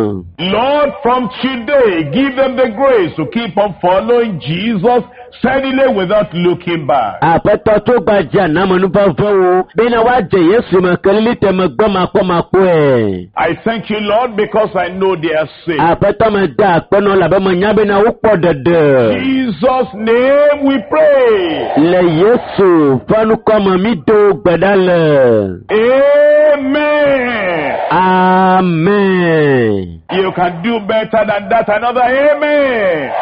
Lord, from today, give them the grace to keep on following Jesus steadily without looking back. I thank you, Lord, because I know they are saved. In Jesus' name we pray. Amen. Amen. You can do better than that. Another amen.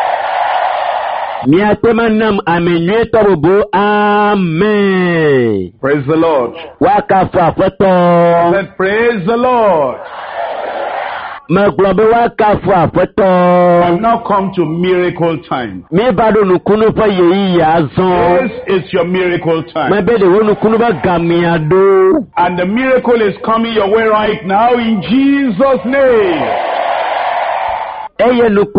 Amen. Praise the Lord. I said, praise the Lord. I've now come to miracle time. This is your miracle time. And the miracle is coming your way right now in Jesus' name. If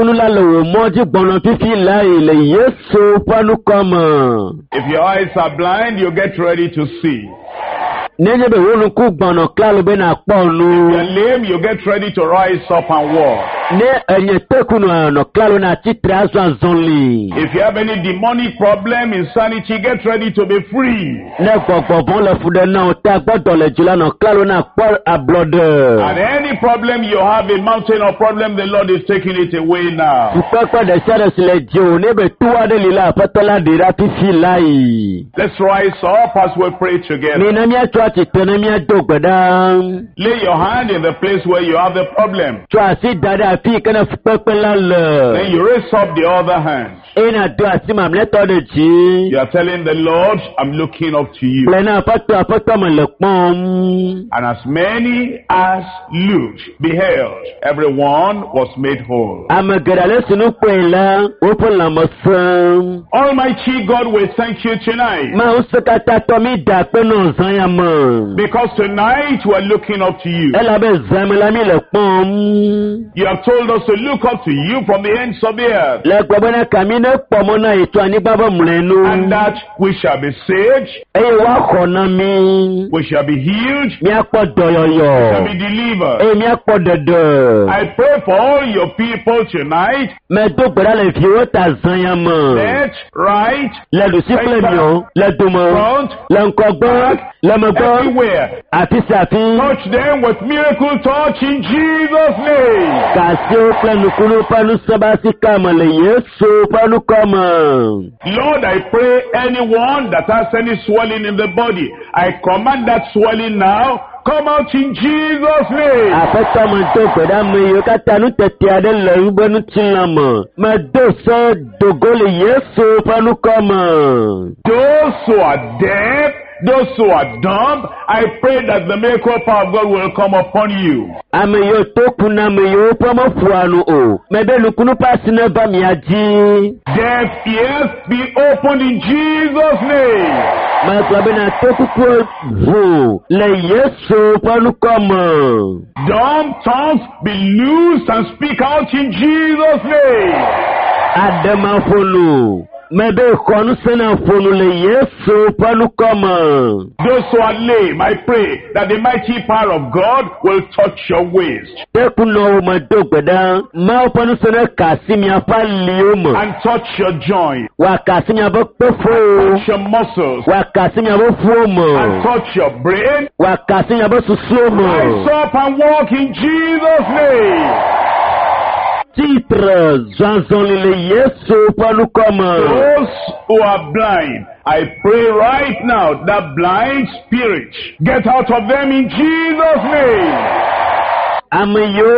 your eyes are blind, you get ready to see. If you're lame, you get ready to rise up and walk. If you have any demonic problem, insanity, get ready to be free. And any problem you have, a mountain of problem, the Lord is taking it away now. Let's rise up as we pray together. Lay your hand in the place where you have the problem. Then you raise up the other hand. You are telling the Lord, I'm looking up to you. And as many as looked, beheld, everyone was made whole. Almighty God, we thank you tonight. Because tonight we are looking up to you. You have told us to look up to you from the ends of the earth. And that we shall be saved. We shall be healed. We shall be delivered. I pray for all your people tonight. Left, right, front, back, everywhere. Touch them with miracle touch in Jesus' name. Lord, I pray anyone that has any swelling in the body, I command that swelling now. Come out in Jesus' name. Those who are deaf, those who are dumb, I pray that the miracle power of God will come upon you. Deaf ears be opened in Jesus' name. Dumb tongues be loosed and speak out in Jesus' name. Those who are lame, I pray that the mighty power of God will touch your waist. And touch your joint. Touch your muscles. And touch your brain. Rise up and walk in Jesus' name. Those who are blind, I pray right now that blind spirit, get out of them in Jesus' name. All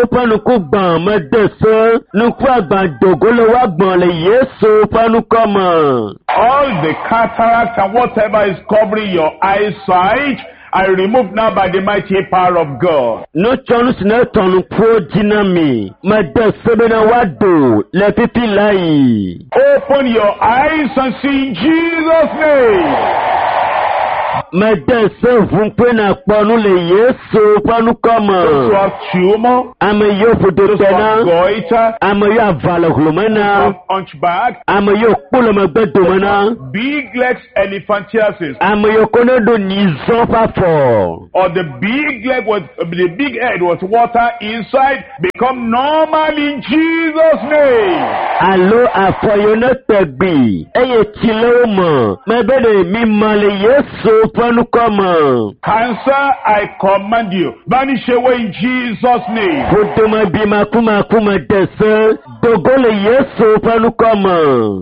the cataract and whatever is covering your eyesight, I remove now by the mighty power of God. Open your eyes and see in Jesus' name. Medese vumpena ponu le Yesu panu kama. Those who have tumor, Ame yo those who have fudutena. goiter, Ame yo avala those who hulumena. have hunchback, Ame yo kula magbedomena. big legs elephantiasis, Ame yo konedo nizon pafo. or the big leg with the big head with water inside, become normal in Jesus' name. Alo afoyone tegbi. Eye chile mo. Mebede mi male Yesu panu kama. Cancer, I command you, vanish away in Jesus' name. Fuduma bima kuma dese. Dogole Yesu panu kama.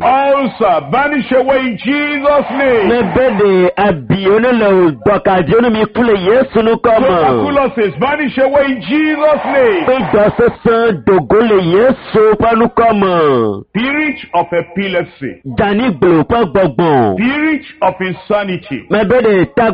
Ulcer, vanish away in Jesus' name. Mebede abiyone le dokajone mi kule Yesu nu kama. Tuberculosis, vanish away in Jesus' name. Pejo sese dogole Yesu panu kama. Spirit of epilepsy, Dani glo pa gbogbon. spirit of insanity, Mebede ta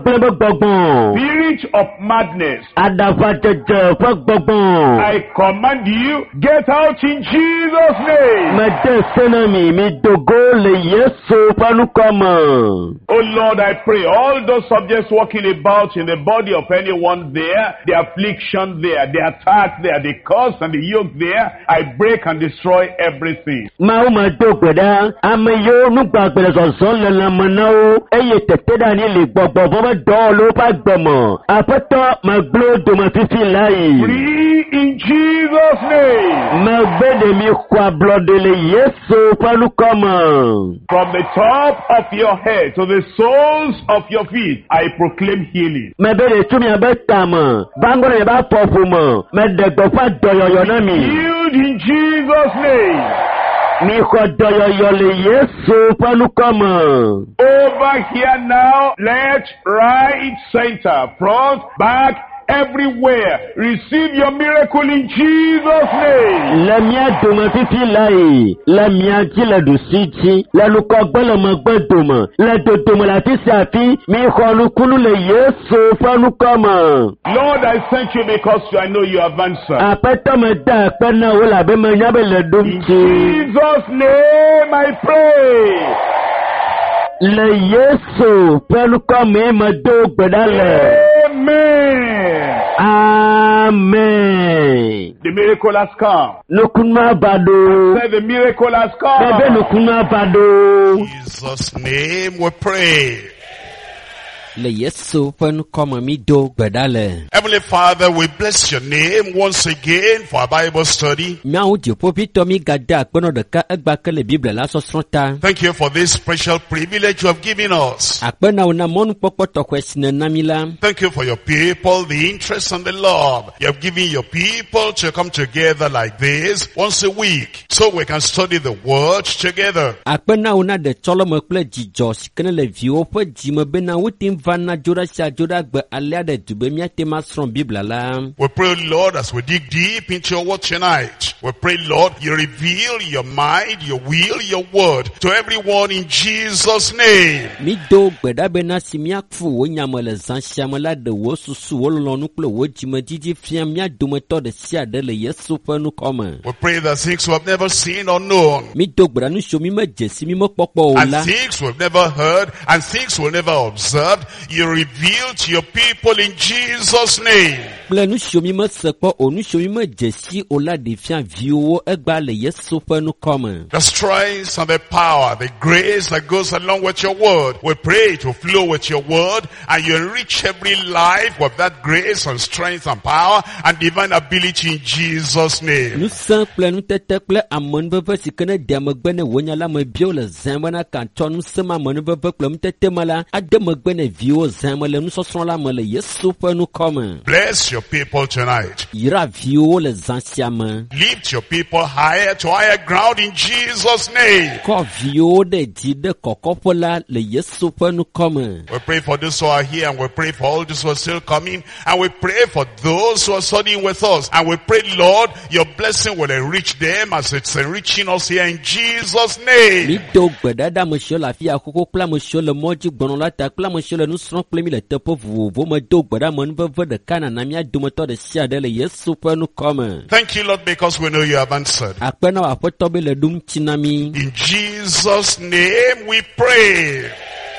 gbogbon. spirit of madness, Adava jeje pa gbogbon. I command you, get out in Jesus' name. Mede senami mi dogole Yesu panu kama. Oh Lord, I pray all those subjects walking about in the body of anyone there, the affliction there, the attack there, the curse and the yoke there, I break and destroy everything. Mao ma dogbeda ameyo nugbagbere zozon le lamanao eye teteda ni le gbogbo bo do lo pa gbomo apeto ma glo do ma fifi lai Free in Jesus' name. ma gbede mi kwa blodele Yesu panu kama. From the top of your head to the soles of your feet, I proclaim healing. Ma bede tumi abetama bangore ba pofu mo ma degbo fa doyoyo na mi Healed in Jesus' name. mi ko doyoyo le Yesu panu kama. Over here now, left, right, center, front, back, everywhere. Receive your miracle in Jesus' name. Lamia doma fifi lai, lamia jila du siti, la luko gbala magbadoma, la dodoma la tisafi, mi khonu kunu le Yesu fanu kama. Lord, I thank you because I know you have answered. Apeta me da pena wala be me nyabe le In dumti. Jesus' name I pray. Le Yesu fanu kama me do gbedale. Amen. Amen. The miracle has come. Nukunma bado. Say the miracle has Bebe come. nukunma bado. In Jesus' name we pray. Le Yesu pen koma mi do gbedale. Heavenly Father, we bless your name once again for our Bible study. Miao di popito mi gada akpono de ka egba ke le Bible la so sronta. Thank you for this special privilege you have given us. Akpena una monu popo to kwesine namila. Thank you for your people, the interest and the love. You have given your people to come together like this once a week so we can study the word together. Akpena una de cholo me kple jijo sikene le viwo pe jime bena wutim vana joda sha joda gbe alia de dube miate ma sron Bible la. We pray, Lord, as we dig deep into your word tonight, we pray, Lord, you reveal your mind, your will, your word to everyone in Jesus' name. Mi do gbeda bena si miakfu wo nyame le zan siame la de wo susu wo lonu kple wo jime jiji fia mia dometo de sia de le Yesu pe nu kome. We pray that things we have never seen or known, Mi do gbeda nu sho mi me jesi mi mo kpokpo o and la. things we've never heard, and things we've never observed, you reveal to your people in Jesus' name. Kple nu sho mi me se kpo o nu sho mi me jesi o la de fia viwo egba le Yesu pe nu kome. The strength and the power, the grace that goes along with your word. We pray to flow with your word, and you enrich every life with that grace and strength and power and divine ability in Jesus' name. Nu san kple nu tete kple amon veve si kene de megbe ne wonya la me bio le zan bena kan to nu sem amon veve kple mu tete mala ade megbe ne viwo zan me le nu sosron la me le Yesu pe nu kome. Bless your people tonight. Yira viwo le zan siame. Lift your people higher to higher ground in Jesus' name. Ko viwo de di de kokopo la le Yesu pe nu kome. We pray for those who are here, and we pray for all those who are still coming, and we pray for those who are studying with us, and we pray, Lord, your blessing will enrich them as it's enriching us here in Jesus' name. Mi do gbeda da me sho la fi akoko kla me sho le moji gbono la ta kla me sho le nu sron kple mi le tepo vovo me do gbeda me nu veve de kana na mi adometo de sia de le Yesu pe nu kome. Thank you, Lord, because we know you have answered. Akpena wa apoto be le dum chinami. In Jesus' name we pray.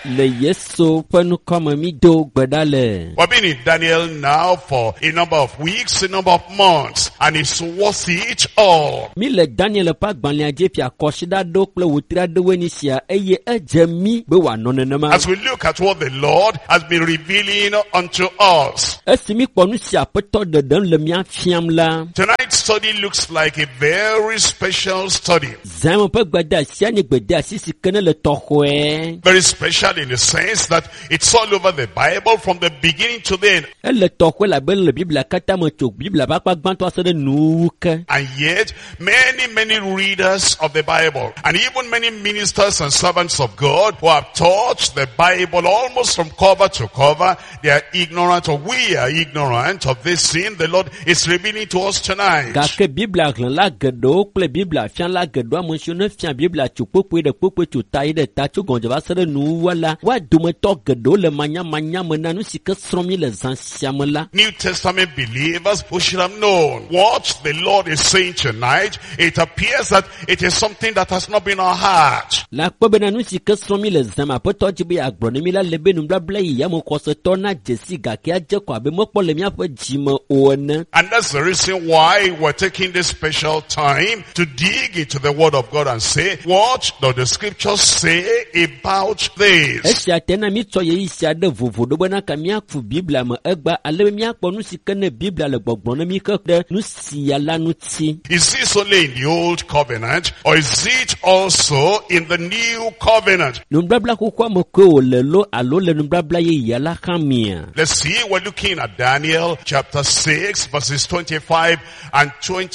Le Yesu penu kome mi do gbedale. We've been in Daniel now for a number of weeks, a number of months, and it's worth it all. Mi le Daniel pa gbanle aje fi akoshida do kple wotira do wenisia eye eje mi be wa nonenema. As we look at what the Lord has been revealing unto us. Esimi kponu si apeto deden le mia fiam la. Tonight's study looks like a very special study. Zama pe gbeda sia ni gbeda sisi kene le tohwe. Very special in the sense that it's all over the Bible from the beginning to the end. Le tohwe la ben le Bible kata mo chok Bible ba pa gbanto ase de nuke. And yet, many readers of the Bible, and even many ministers and servants of God who have taught the Bible almost from cover to cover, they are ignorant, or we are ignorant of this sin the Lord is revealing to us tonight. Gake Bible aklen la gedo kple Bible fian la gedo amonsi ne fian Bible chukpokwe de kpokwe chutai de ta chugonje ba se de nu wala wa dometo gedo le manya mena nu sike sromi le zansiam la. New Testament believers who should have known what the Lord is saying tonight. It appears that it is something that has not been our heart. La kpobe na nu sike sromi le zama poto jibe agbronemi la lebe nu blabla ya mo kose to na jesi gake aje ko abe mo pole mi afa jime one. And that's the reason why we're taking this special time to dig into the Word of God and say, what do the scriptures say about this? Esia tena mi tso ye isia de vovodo bona ka mi akfu Bible ma egba ale mi akpo nu sike ne Bible le gbogbon na mi ke de nu sia la nu ti. Is this only in the Old Covenant, or is it also in the New Covenant? Nu blabla ko kwa mo ko le lo alo le nu blabla ye ya la kamia. Let's see, we're looking at Daniel chapter 6 verses 25 and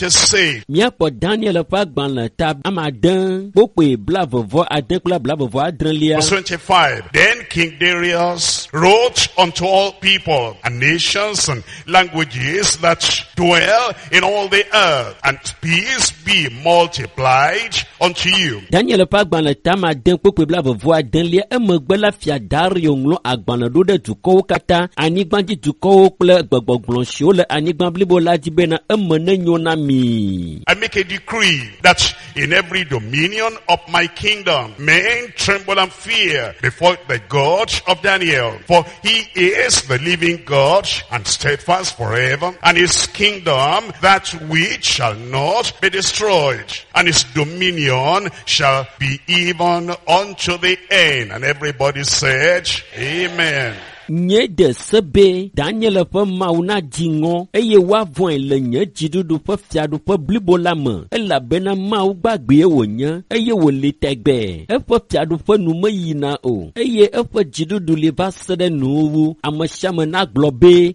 26. Mi akpo Daniel pa gban le tab amadan pope blavovo adenkula blavovo adrenlia. Verse 25. Then King Darius wrote unto all people and nations and languages that dwell in all the earth, and peace be multiplied unto you. Daniel pa gban le tab amadan pope blavovo adrenlia emegbe la fia Dario nglo agban do de duko kata anigban di duko kple gbogbogbon sio le anigban blibo la dibe na emene nyona mi. I make a decree that in every dominion of my kingdom men tremble and fear before the God of Daniel, for he is the living God and steadfast forever, and his kingdom that which shall not be destroyed, and his dominion shall be even unto the end. And everybody said, Amen. Nye de sebe Daniel pe mauna jingo eye wa voin le nye jidudu pe fiadu pe blibo la me ela bena mau gbagbe wonya eye wo le tegbe e pe fiadu pe nu me yina o eye e pe jidudu le va sede nu amashame na globe.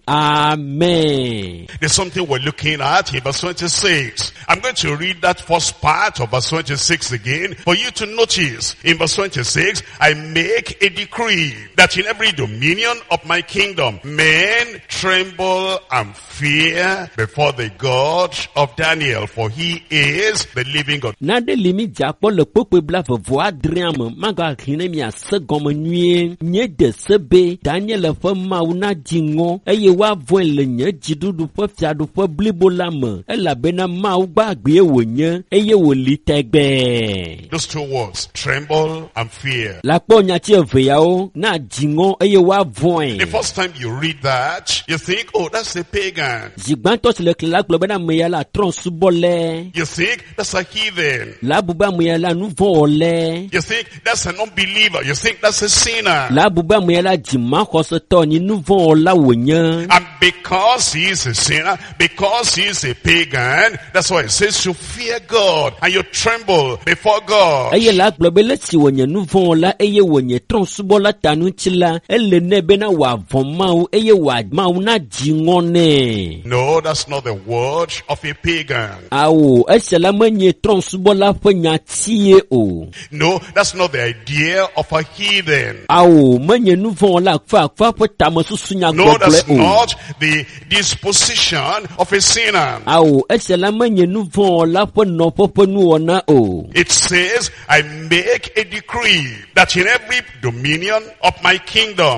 Amen. There's something we're looking at in verse 26. I'm going to read that first part of verse 26 again for you to notice. In verse 26, I make a decree that in every dominion of my kingdom men tremble and fear before the God of Daniel, for he is the living God. Na de limi japo le pope blave vo adriam maga kline mi asegom nue nye de sebe Daniel fe mauna jingo eye wa voin le nye jidudu fe fiadu fe blibo lame ela bena mau gbagbe wonye eye wo li tegbe. Those two words, tremble and fear. La po nya ti eveyao na jingo eye wa voin. The first time you read that, you think, oh, that's a pagan. Zigbanto le kla globe na meya la tron subole. You think that's a heathen. La buba meya la nu vole. You think that's an unbeliever. You think that's a sinner. La buba meya la jima khoseto ni nu vola wonya. And because he is a sinner, because he is a pagan, that's why it says you fear God and you tremble before God. Eye la globe le si wonya nu vola eye wonya tron subola tanu chila ele nebe na wa vomau eye wa mau na jingone. No, that's not the word of a pagan. Awo esela menye tron subola fenya tie o. No, that's not the idea of a heathen. Awo menye nu vola fa pota susunya No, goble that's o. not the disposition of a sinner. Awo esela menye nu vola fo no popo nu ona o. It says, I make a decree that in every dominion of my kingdom men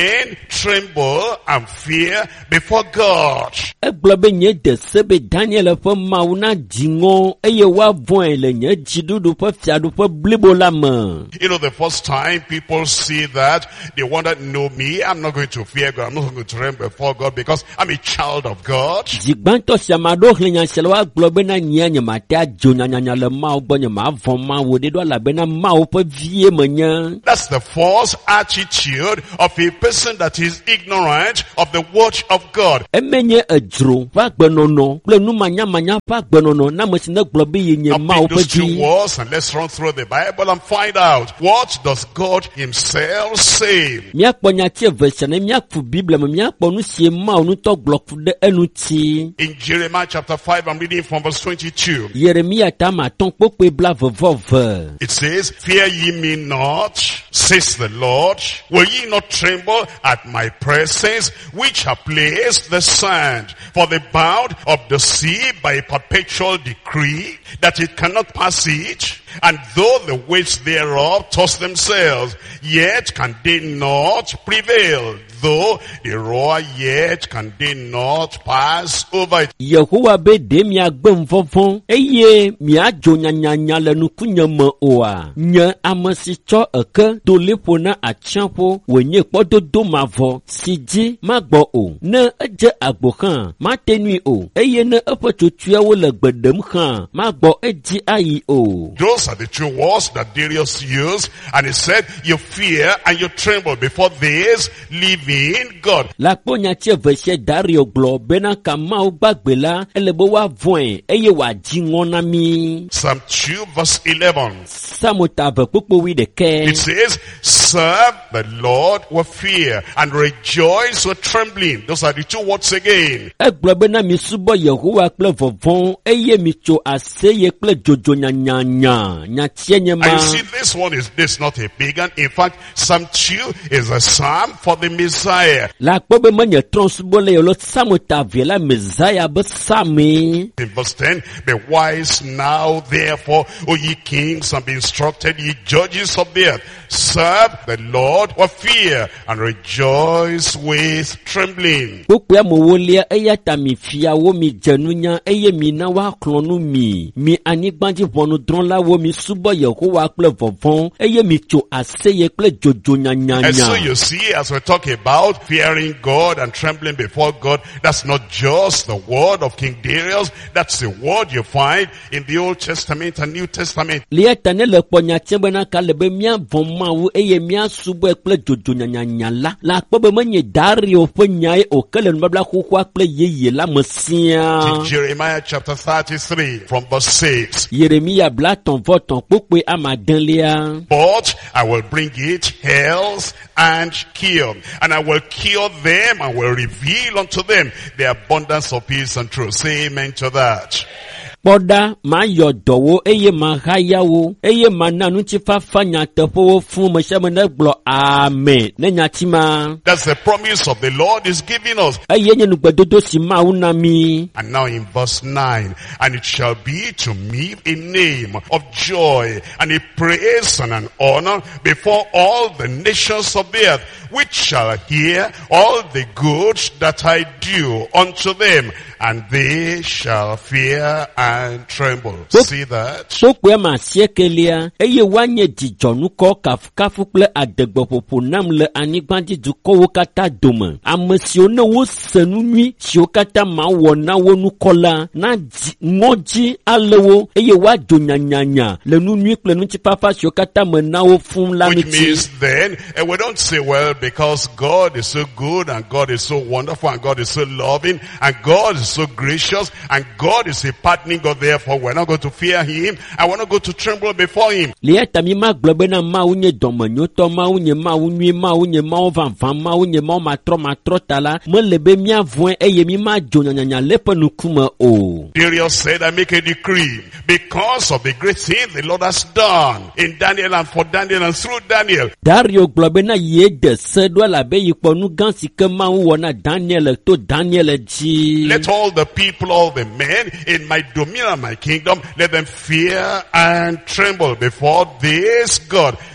men tremble and fear before God. Egblɔ be nye de se be Daniel ƒe Mawu na dziŋɔ eye woavɔ̃e le nye dziɖuɖu ƒe fiaɖuƒe blibo la me. You know, the first time people see that, they wonder, no, me, I'm not going to fear God. I'm not going to tremble before God because I'm a child of God. Dzigbãtɔ sia ma ɖo xlẽ nya sia le woagblɔ bena nyea nye mate adzo nyanyanya le Mawu gbɔ, nye mavɔ̃ Mawu ɖe ɖo elabena Mawu ƒe vie menye. That's the false attitude of a person that is ignorant of the word of God. Emenye edzro ƒe agbenɔnɔ kple numanyamanya ƒe agbenɔnɔ na ame si ne gblɔ be ye nye Now Mawu pick those ƒe two vi. words and let's run through the Bible and find out, what does God himself say? Míakpɔ nyati eve sia ne míaku Biblia me, míakpɔ nu si Mawu ŋutɔ gblɔ ku ɖe eŋuti. In Jeremiah chapter 5, I'm reading from verse 22. Yeremia tame atɔ̃ kpokpe blaeve-vɔ-ve. It says, fear ye me not, says the Lord. Will ye not tremble at my presence, which have placed the sand for the bound of the sea by a perpetual decree, that it cannot pass it? And though the waves thereof toss themselves, yet can they not prevail. Though they roar, yet can they not pass over it. Yehowa be ɖe miagbe ŋvɔvɔ eye miadzo nyanyanya le nukunye me oa. Nye ame si tsɔ eke do liƒo na atsiaƒo wònye kpɔdodo mavɔ si dzi magbɔ o. Ne edze agbo hã mate nui o eye ne eƒe tsotsoeawo le gbe ɖem hã magbɔ edzi ayi o. Those are the two words that Darius used, and he said, you fear and you tremble before this living God. La kpɔ nyati eve sia Dario gblɔ bena ka Mawu gbagbe la ele be woavɔ̃e eye wòadzi ŋɔ na mi. Psalm 2 verse 11. Samota ve kpokpo wi ɖeke. It says, serve the Lord with fear and rejoice with trembling. Those are the two words again. Egblɔ bena misubɔ Yehowa kple vɔvɔ̃ eye mitso aseye kple dzodzo nyanyanya. Nyatie nye ma. And you see, this not a pagan. In fact, Psalm 2 is a psalm for the Messiah. La kpɔ be menye trɔ̃ subɔ le yolo Samota ve la Messiah be sami. In verse 10, be wise now, therefore, O ye kings, and be instructed, ye judges of the earth. Serve the Lord with fear and rejoice with trembling. Kpokpoa me wolia eya ta mi fiawo mi dzenunya eye mi na woaklɔ nu mi. Mi anyigbadziʋɔnudrɔ̃lawo mi subɔ Yehowa kple vɔvɔ̃ eye mi tso aseye kple dzodzo And so nyanyanya. you see, as we talk about fearing God and trembling before God, that's not just the word of King Darius. That's the word you find in the Old Testament and New Testament. Lia ta ne le kpɔ nyatia bena ka le be míavɔ̃ Mawu eye míasubɔe kple dzodzo nyanyanya la kpɔ be menye Dario ƒe nyae o ke le nubabla xoxoa kple yeye la me In siaa. Jeremiah chapter 33 from verse 6. Yeremia bla tɔ̃-vɔ-tɔ̃ kpokpe amadelia. But I will bring it health and cure, and I will cure them and will reveal unto them the abundance of peace and truth. Say amen to that. Kpɔɖa mayɔ dɔwo eye mahaya wo eye mana ŋutifafa nyateƒewo fún me sia me ne gblɔ amen ne nyati ma. That's the promise of the Lord is giving us. Eye nye nugbedodo si Mawu na mi. And now in verse 9, and it shall be to me a name of joy and a praise and an honor before all the nations of the earth, which shall hear all the good that I do unto them, and they shall fear and tremble. See that? Kpokpoe ma siekelia eye woanye dzidzɔnukɔ kafukafu kple adegbeƒoƒo nam le anyigbadzidukɔwo katã dome. Ame siwo ne wose nu nyui siwo katã Mawu wɔ na wo nukɔ la na ŋɔdzi ale wo eye woadzo nyanyanya le nu nyui kple ŋutifafa siwo katã me na wo fún la Which ŋuti. means then, we don't say, well, because God is so good and God is so wonderful and God is so loving and God is so gracious and God is a pardoning God, therefore we're not going to fear him and we're not going to tremble before him. Lia ta mi ma gblɔ bena Mawu nye dɔmenyotɔ, Mawu nye Mawu nyui, Mawu nye Mawu vavã, Mawu nye Mawu matrɔ ta la, mele be míavɔ̃e eye mi ma dzo nyanyanya le eƒe ŋkume o. Darius said, I make a decree because of the great thing the Lord has done in Daniel and for Daniel and through Daniel. Dario gblɔ bena ye de se ɖo elabe yi kpɔ nu gã si ke Mawu wɔ na Daniel to Daniel dzi. Let all the people, all the men in my dominion and my kingdom, let them fear and tremble before this God.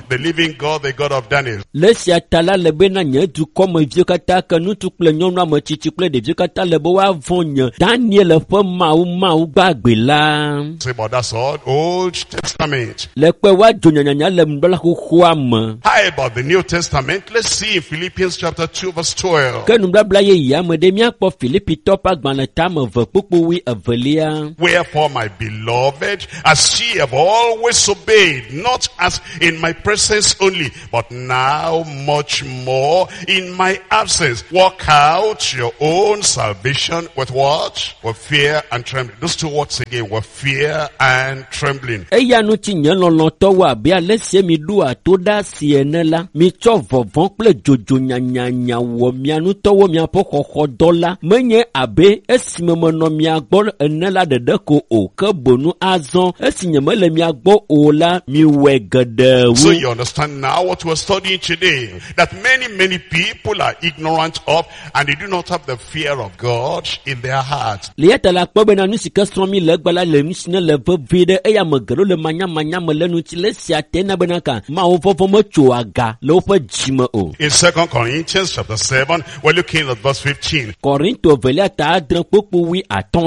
the living God, the God of Daniel. Lesia tala lebe na nye dukɔ me vio katã ke nutu kple nyɔnu ame tsitsi kple ɖevi katã lebe woavɔ nye Daniel ƒe mawu gbagbe la. Say, but that's all Old Testament. Le kpe woadzo nyanyanya le nubla xoxoa me. How about the New Testament? Let's see in Philippians chapter 2 verse 12. Ke nubabla ye ame ɖe míakpɔ Filipitɔ ƒe agbalẽ tame ve kpukpu 8. Wherefore, my beloved, as ye have always obeyed, not as in my presence only, but now much more in my absence, work out your own salvation with what? With fear and trembling. Those two words again, with fear and trembling. Eya nu tsi nye lɔlɔtɔwo abe ale sie mi ɖo ato ɖa si ene la, mi tsɔ vɔvɔ kple dzodzo nyanyanya wɔ mia nutɔwo miaƒe xɔxɔdɔ la, menye abe esime menɔ mia gbɔ ene la ɖeɖe ko o, ke bonu azɔ esi nye mele mia gbɔ o la, mi wɔ geɖewo. So you understand now what we're studying today, that many people are ignorant of, and they do not have the fear of God in their heart. Liata la kpɔ bena nu si ke srɔ̃ mi le gbe la le nu si ne le vevi ɖe eya me geɖewo le manyamanya me le nu tsi le sia te na bena ka mawo vɔvɔ metso aga le woƒe dzime o. In 2 Corinthians chapter 7, we're looking at verse 15. Korinto velia ta adre kpukpu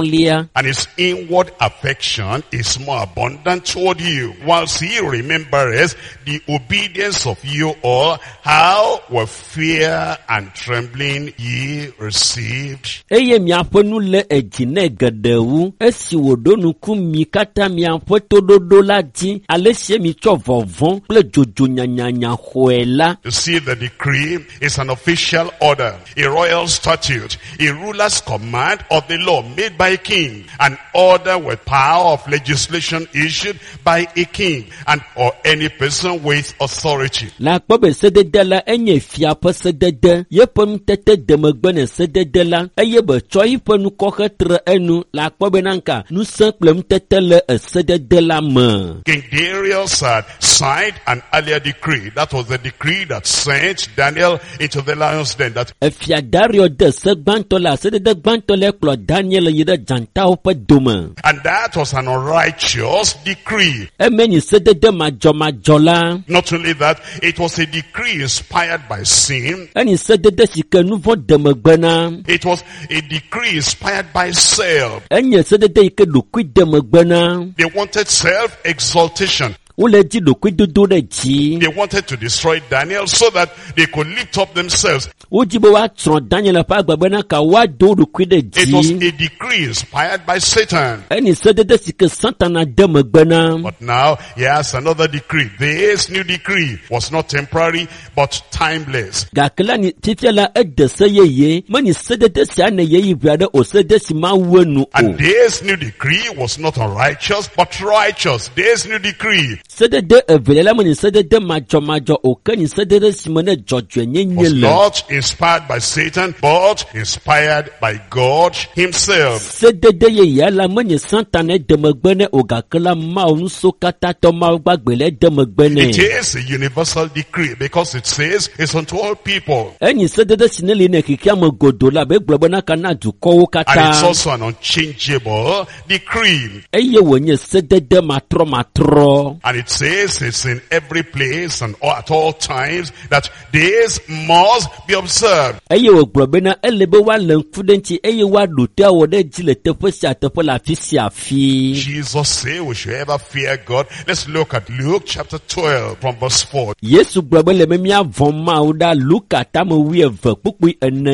8. And his inward affection is more abundant toward you, whilst he remembereth the obedience of you all, how with fear and trembling ye received. Eye miaƒe nu le edzi ne geɖewu esi wòɖo nuku mi katã miaƒe toɖoɖo la dzi ale sie mi tsɔ vɔvɔ kple dzodzo nyanyanya xɔe la. You see, the decree is an official order, a royal statute, a ruler's command of the law made by a king, an order with power of legislation issued by a king and or any person with authority. La kpɔ be sedede la enye fia ƒe sedede, yeƒe nutete de megbe ne sedede la, eye be tsɔ yiƒe nukɔ hetre enu. La kpɔ be nanka nusẽ kple nutete le sedede la me. King Darius had signed an earlier decree. That was the decree that sent Daniel into the lion's den. That Efia Dario de se gbãtɔ la sedede gbãtɔ le kplɔ Daniel yi ɖe dzantawo ƒe dome. and that was an unrighteous decree. Emenyi sedede madzɔmadzɔ la. Not only that, it was a decree inspired by sin. Enyi sedede si ke nu vɔ̃ de megbe na. It was a decree inspired by self. Enye sedede yi ke ɖokui de megbe na. They wanted self-exaltation. Wole dzi ɖokui dodo ɖe dzi. They wanted to destroy Daniel so that they could lift up themselves. Wodzi be woatsrɔ̃ Daniel ƒe agbagbe na ka woado ɖokui ɖe It was dzi. a decree inspired by Satan. Enyi sedede si ke Satana de megbe na. But now he has another decree. This new decree was not temporary but timeless. Gake la ni fifia la ede se yeye, menyi sedede sia ne yeyi ʋua ɖe o sedede si Mawu enu o. And this new decree was not unrighteous but righteous. This new decree Sedede evelia la menyi sedede madzɔmadzɔ o, ke nyi sedede si me ne dzɔdzɔe nyenye was le. not inspired by Satan but inspired by God himself. Sedede yeyea la menyi Satana de megbe ne o, gake la Mawu nuso katã tɔ Mawu gbagbe le de megbe ne. It is a universal decree because it says it's unto all people. Enyi sedede si ne li ne kikea me godo la be gblɔ bena ka na dukɔwo And it's katã. also an unchangeable decree. Eye wònye sedede matrɔmatrɔ. And it says it's in every place and at all times that this must be observed. Eye wògblɔ bena ele be woale ŋku ɖe ŋuti eye woaɖo te awɔ ɖe dzi le teƒe sia teƒe le afi sia afi. Jesus said we should ever fear God. Let's look at Luke chapter 12 from verse 4. Yesu gblɔ be le be míavɔ̃ Mawu ɖa Luka tame 12 kpukpui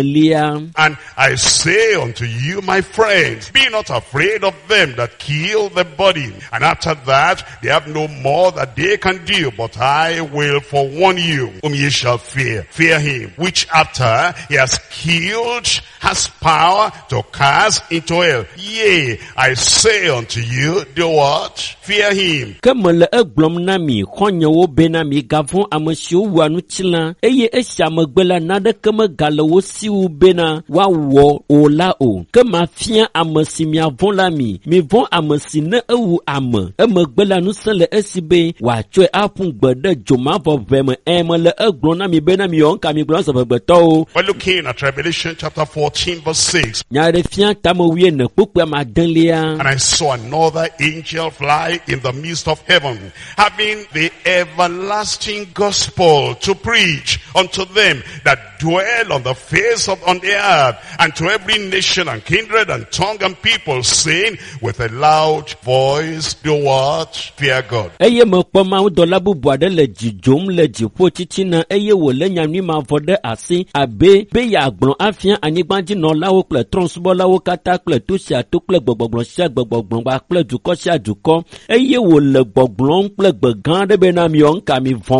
4. And I say unto you, my friends, be not afraid of them that kill the body, and after that they have no more that they can do, but I will forewarn you whom ye shall fear. Fear him, which after he has killed has power to cast into hell. Yea, I say unto you, do what? Fear him. Ke mele egblɔm na mi xɔnyewo bena migavɔ̃ ame siwo wɔa nutsila, eye esia megbe la naɖeke megale wo siwo bena woawɔ o la o. Ke mafia ame si miavɔ̃ la mi. Mivɔ̃ ame si ne ewu ame. Emegbe la ŋusẽ le esi be be wàtsɔe aƒu gbe ɖe dzomavɔʋɛ me me le egblɔm na mi bena mi wɔn ka mi gblɔ sɔvegbetɔwo. We're looking at Revelation chapter 14 verse 6. Nya ɖe fia tamewie ne kpukpea ma delia. And I saw another angel fly in the midst of heaven, having the everlasting gospel to preach unto them that dwell on the face of on the earth, and to every nation and kindred and tongue and people, saying with a loud voice, do what? Fear God. Eye me kpɔ mawu dɔla bubu aɖe le dzidzom le dziƒo titina eye wòle nyanyui mavɔ ɖe asi abe be yeagblɔ afia anyigbadzinɔlawo kple trɔ̃subɔlawo katã kple to sia to kple gbɔgbɔgblɔ sia gbɔgbɔgblɔ kple dukɔ sia dukɔ eye wòle gbɔgblɔm kple gbegã aɖe bena miɔ nka mi vɔ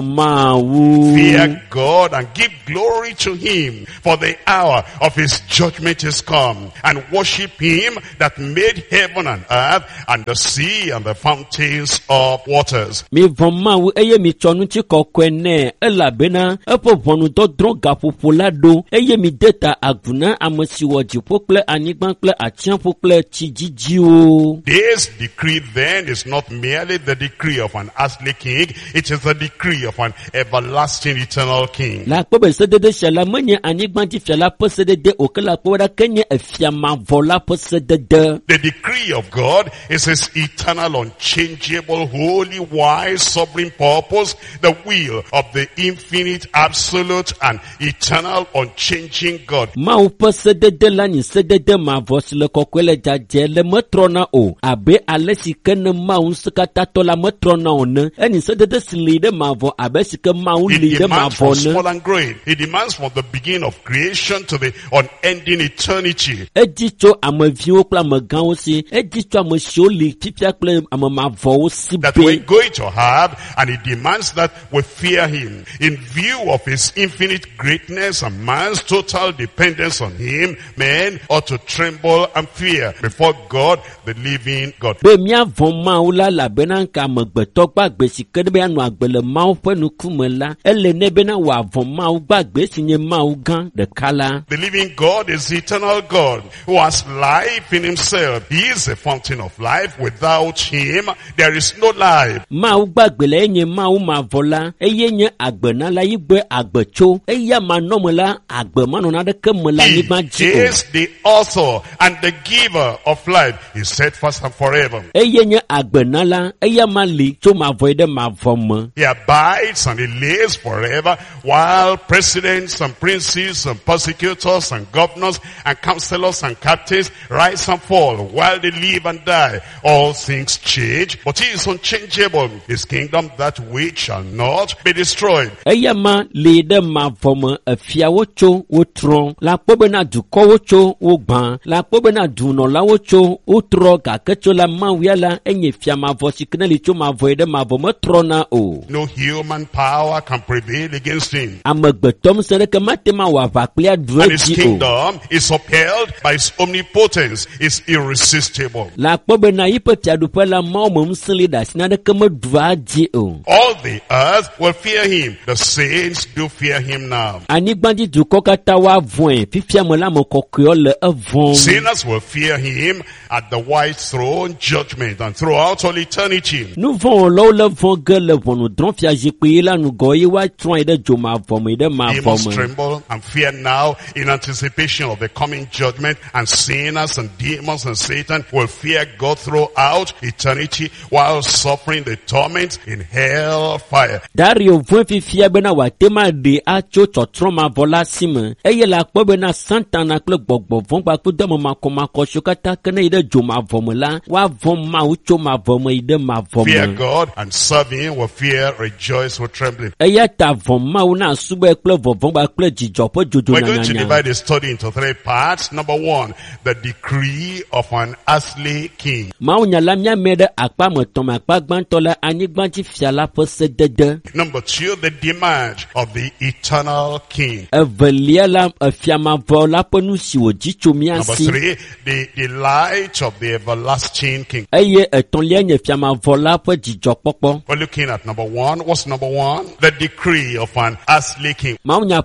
Mawu. Fear God and give glory to him, for the hour of his judgment is come, and worship him that made heaven and earth and the sea and the fountains of waters. Mi vɔ Mawu eye mi tsɔ ŋuti kɔkɔe nɛ elabena eƒe ʋɔnudɔdrɔ̃ gaƒoƒo la ɖo eye mi de ta agu na ame si wɔ dziƒo kple anyigba kple atsiaƒu kple tsi dzidziwo. This decree then is not merely the decree of an earthly king, it is the decree of an everlasting eternal king. La kpɔ be sedede sia la menye anyigbadzifia la ƒe sedede o ke la kpɔ ɖa ke nye efia mavɔ la ƒe sedede. The decree of God is his eternal, unchangeable, holy, wise, sovereign purpose, the will of the infinite, absolute, and eternal, unchanging God. Mawu ƒe sedede la nye sedede mavɔ si le kɔkɔe le dzadze le metrɔna o abe ale si ke ne Mawu Ŋusẽkatãtɔ la metrɔna o ne. Enye sedede si li ɖe mavɔ abe si ke Mawu He li ɖe demands from mavɔ ne. small and great. He demands from the beginning of creation to the unending eternity. Edzi tso ameviwo kple amegãwo si, edzi tso ame siwo li fifia kple ame mavɔwo si That be. we're going to have, and he demands that we fear him. In view of his infinite greatness and man's total dependence on him, men ought to tremble and fear before God, the living God. Be miavɔ Mawu la labena nka amegbetɔ gbagbe si ke ɖe be anɔ agbe le Mawu ƒe ŋkume la, ele ne bena wòavɔ Mawu gbagbe si nye Mawu gã ɖeka la. The living God is the eternal God who has life in himself. He is a fountain of life. Without him, there is no life. Mawu gbagbe la enye Mawu mavɔ la, eye nye agbenala yi gbe agbetso, eya manɔme la agbemanɔna ɖeke me le anyigba He dzi o. is the author and the giver of life. He is steadfast and forever. Eye nye agbenala, eya ma li tso mavɔ yi ɖe mavɔ me. He abides and he lives forever, while presidents and princes and persecutors and governors and counselors and captains rise and fall while they live and die. All things change, but he is unchangeable. His kingdom, that which shall not be destroyed. Eya ma li ɖe mavɔ me efiawo tso wotrɔ, la kpɔ bena dukɔwo tso wogbã, la kpɔ bena dunɔlawo tso wotrɔ gake tso la Mawuya la enye fia mavɔ si ke ne li tso mavɔ yi ɖe mavɔ metrɔna o. No human power can prevail against him. Amegbetɔ ŋusẽ ɖeke mate ma wɔ aʋa kpli aɖu And his edzi o. kingdom is upheld by his omnipotence, is irresistible. La kpɔ bena yi ƒe fiaɖuƒe la Mawu me ŋusẽ li ɖe asi naɖeke meɖua edzi o. All the earth will fear him. The saints do fear him now. Anyigbadzi dukɔ katã woavɔ̃e, fifia me la ame kɔkɔewo le evɔm. Sinners will fear him at the white throne judgment and throughout all eternity. Nu vɔ̃ wɔlawo le vɔ̃ ge le ʋɔnudrɔ̃fiazikpui la ŋgɔ ye woatrɔe ɖe dzomavɔ me yi ɖe He mavɔ must me. tremble and fear now in anticipation of the coming judgment, and sinners and demons and Satan will fear God throughout eternity while suffering the torment in hell fire. Dario vɔ̃e fifia bena wòate ma ɖe atso tsɔtrɔ mavɔ la si me, eye la kpɔ bena Satana kple gbɔgbɔ vɔ̃ kpakple dɔme makɔmakɔ siwo katã ke ne yi ɖe dzomavɔ me la, woavɔ̃ Mawu tso mavɔ me yi ɖe mavɔ Fear me. God and serve him with fear, rejoice with trembling. Eya ta vɔ̃ Mawu na subɔe kple vɔvɔ̃ kple dzidzɔ ƒe dzodzo We're going to nyanyanya. divide the study into three parts. Number one, the decree of an earthly king. Mawunya la miame ɖe akpa metɔ̃ me akpa gbãtɔ le anyigbadzifia la ƒe sedede. Number two, the demand of the eternal king. Evelia la efia mavɔ la ƒe nu si wòdzi tso mía Number si. three, the delight of the everlasting king. Eye etɔ̃lia nye fia mavɔ la ƒe dzidzɔkpɔkpɔ. We're looking at number one. What's number one? The decree of an earthly king. Mawunya ƒe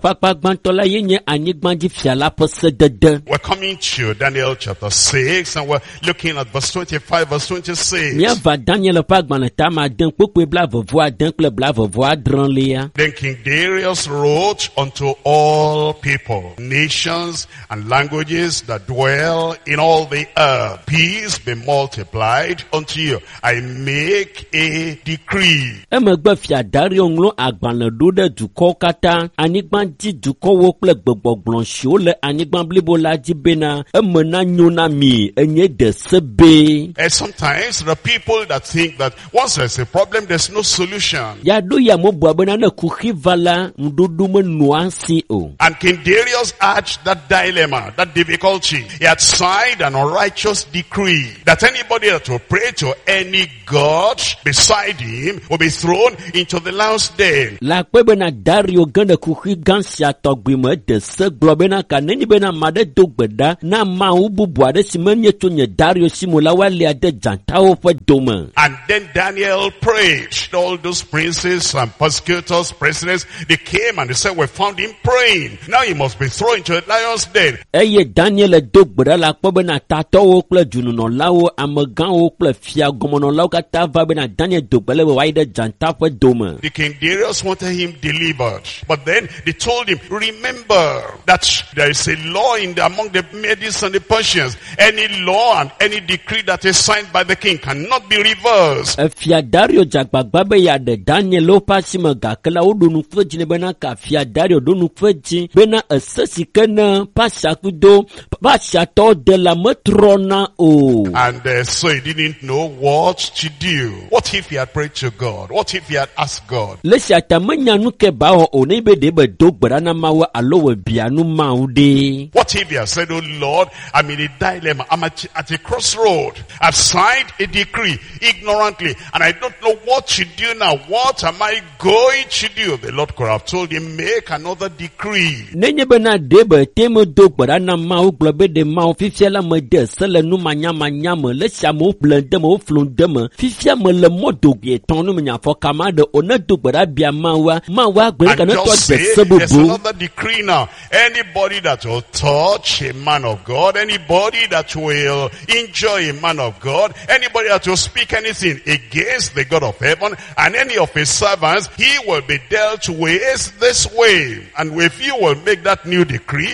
nukpakpa gbãtɔ la ye nye anyigbãdzifia la ƒe sedede. We're coming to Daniel chapter 6 and we're looking at verse 25, verse 26. Míava Daniel ƒe agbalẽ tame ade kpokpoe blaeve-vɔ-ade kple blaeve-vɔ-adrelia. Then King Darius wrote unto all people, nations, and languages that dwell in all the earth, peace be multiplied unto you. I make a decree. Emegbe fia Dario ŋlɔ agbalẽ ɖo ɖe dukɔwo katã, anyigbãdzi dukɔwo kple gbegbɔgblɔ siwo le anyigba blibo la dzi bena eme na nyo na mi enye de sebe. And sometimes there are people that think that once there's a problem, there's no solution. Ya ɖo ya mo bua bena ne kuxi va la ŋuɖoɖo menɔa si o. And King Darius had that dilemma, that difficulty. He had signed an unrighteous decree that anybody that will pray to any god beside him will be thrown into the lion's den. La kpe bena Dario gane kuxi gã sia tɔgbi me de se gblɔ bena ka nenyi bena ame aɖe do gbe ɖa na Mawu bubu aɖe si menye tso nye Dario si mo la woalia de dzatawo ƒe dome. And then Daniel prayed. All those princes and persecutors, presidents, they came and they said, we found him praying. Now he must be thrown into the lion's den. Eye Daniel do gbe ɖa la kpɔ bena tatɔwo kple dzununɔlawo, amegãwo kple fiagɔmenɔlawo katã va bena Daniel do gbe le be woayi ɖe dzata ƒe dome. The King Darius wanted him delivered. But then they told him, remember that there is a law among the Medes and the Persians. Any law and any decree that is signed by the king cannot be reversed. Fia Dario dzagbagba be ya de Daniel ƒe asi me gake la woɖo nu kpe dzi ne bena ka fia Dario ɖo nu kpe dzi bena ese si ke ne Persia kudo Persiatɔwo de la metrɔna o. And so he didn't know what to do. What if he had prayed to God? What if he had asked God? Le sia ta menya nu ke ba wɔ o ne be de be do gbe ɖa na Mawu alo wɔ bia nu Mawu de. What if he had said, oh Lord, I'm in a dilemma. I'm at a crossroad. I've signed a decree ignorantly and I don't know what to do now. What am I going to do? The Lord could have told him, make another decree. Nenye bena de be teme do gbe ɖa na Mawu gblɔ be de Mawu fifia la me de se le nu manyamanya me le sia me wo ƒle de me wo flu de me fifia me le mɔdogui etɔ̃ nu menya fɔ kama de o ne do gbe ɖa bia Mawua Mawua gblẽ ka ne tɔ de se there's bubu. another decree now. Anybody that will touch a man of God, anybody that will injure a man of God, anybody that will speak anything against the God of heaven and any of his servants, he will be dealt with this way. And if you will make that new decree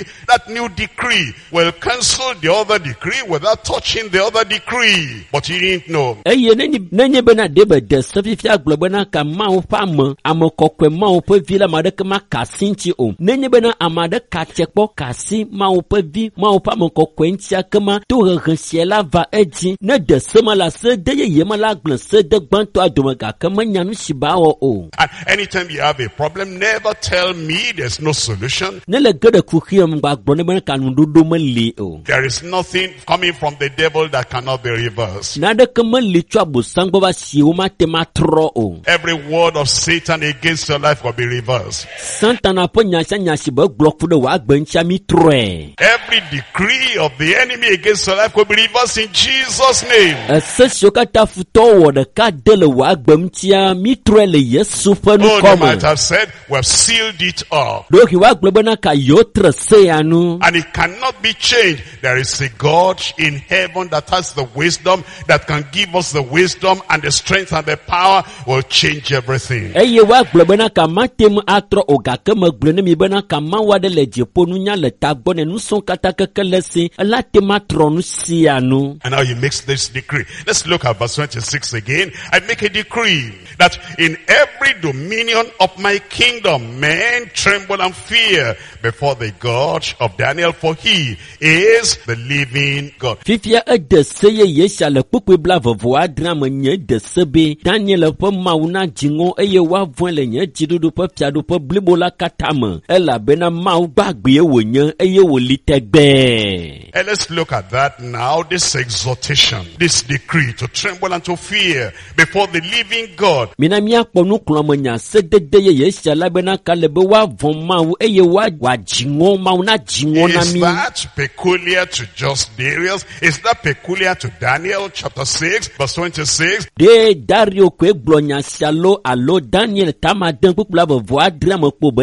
will cancel the other decree without touching the other decree. But he didn't know. Eye nenye bena de be de se fifia gblɔ bena ka Mawu ƒe ame kɔkɔe Mawu ƒe vi la ame aɖeke ma ka asi ŋuti o. Nenye bena ame aɖe ka tse kpɔ ka asi Mawu ƒe vi Mawu ƒe ame kɔkɔe ŋuti akema to hehe sia la va edzi ne de se ma la se de yeye ma la gblẽ se de gbãtɔa dome gake menya nu si ba wɔ o. And anytime you have a problem, never tell me there's no solution. Ne le ge ɖe kuxi em gba gblɔ ne bena ka nuɖoɖo meli o. There is nothing coming from the devil that cannot be reversed. Naɖeke meli tso abosam gbɔ va si wo mate ma trɔ o. Every word of Satan against your life will be reversed. Satana ƒe nyasianyasi be gblɔ ku ɖe wòa gbe ŋutia mi trɔe. Every decree of the enemy against your life will be reversed in Jesus' name. Ese siwo katã futɔwo wɔ ɖeka de le wòa gbe ŋutia mi trɔe le Yesu ƒe Oh, they might nukɔme. have said, we have sealed it up. Ɖohi wòa gblɔ bena ka yewo tre se ya nu. And it cannot be changed. There is a God in heaven that has the wisdom, that can give us the wisdom and the strength and the power will change everything. Eye wòa gblɔ bena ka mate ŋu atrɔ o gake megblɔ ne mi bena ka Mawu aɖe le dziƒo nunya le tagbɔ ne nusrɔ̃ katã keke le si ela te ma trɔ nu sia nu. And now you make this decree. Let's look at verse 26 again. I make a decree that in every dominion of my kingdom, men tremble and fear before the God of Daniel, for he is the living God. Fifia ede se yeye sia le kpukpui blaeve-vɔ-adre me nye de se be Daniel ƒe Mawu na dziŋɔ eye woavɔ̃e le nye dziɖuɖu ƒe fiaɖuƒe blibo la katã me elabena Mawu gbagbe wònye eye wòli tegbee. And let's look at that now, this exhortation, this decree to tremble and to fear before the living God. Mina míakpɔ nukplɔme nya sedede yeye sia la bena ka le be woavɔ̃ Mawu eye woadziŋɔ Mawu na dziŋɔ na Is mi. that peculiar to just Darius? Is that peculiar to Daniel chapter 6 verse 26? De Dario koe gblɔ nya sia lo alo Daniel tama de kpukpui blaeve-vɔ-adre me kpo be lia.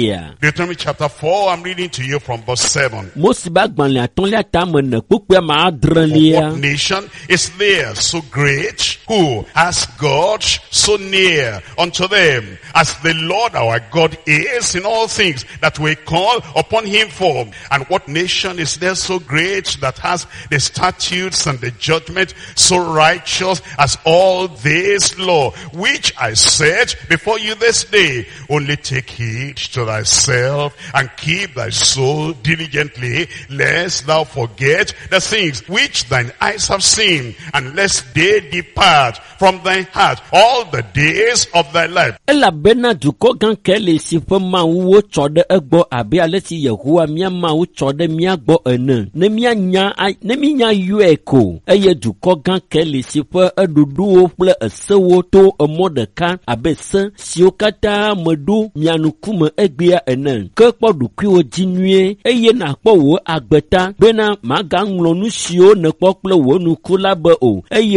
lia. Deuteronomy chapter 4, I'm reading to you from verse 7. Mosi ba gbanle atɔnlia tame ne kpukpea ma adre lia. What nation is there so great, who has God so near unto them, as the Lord our God is in all things that we call upon him for? And what nation is there so great that has the statutes and the judgment so righteous as all this law, which I set before you this day? Only take heed to thyself and keep thy soul diligently, lest thou forget the things which thine eyes have seen, and lest they depart from thy heart all the days of thy life. Elabena dukɔ gã ke le si ƒe Mawu wotsɔ ɖe egbɔ abe ale si Yehowa mía Mawu tsɔ ɖe mía gbɔ ene. Ne míanya yɔe ko, eye dukɔ gã ke le si ƒe eɖuɖuwo kple esewo to emɔ ɖeka abe se siwo katã meɖo mia ŋkume egbea ene. Ke kpɔ ɖokuiwo dzi nyuie, eye nàkpɔ wò agbeta bena magaŋlɔ nu siwo nèkpɔ kple wò nuku la be o, eye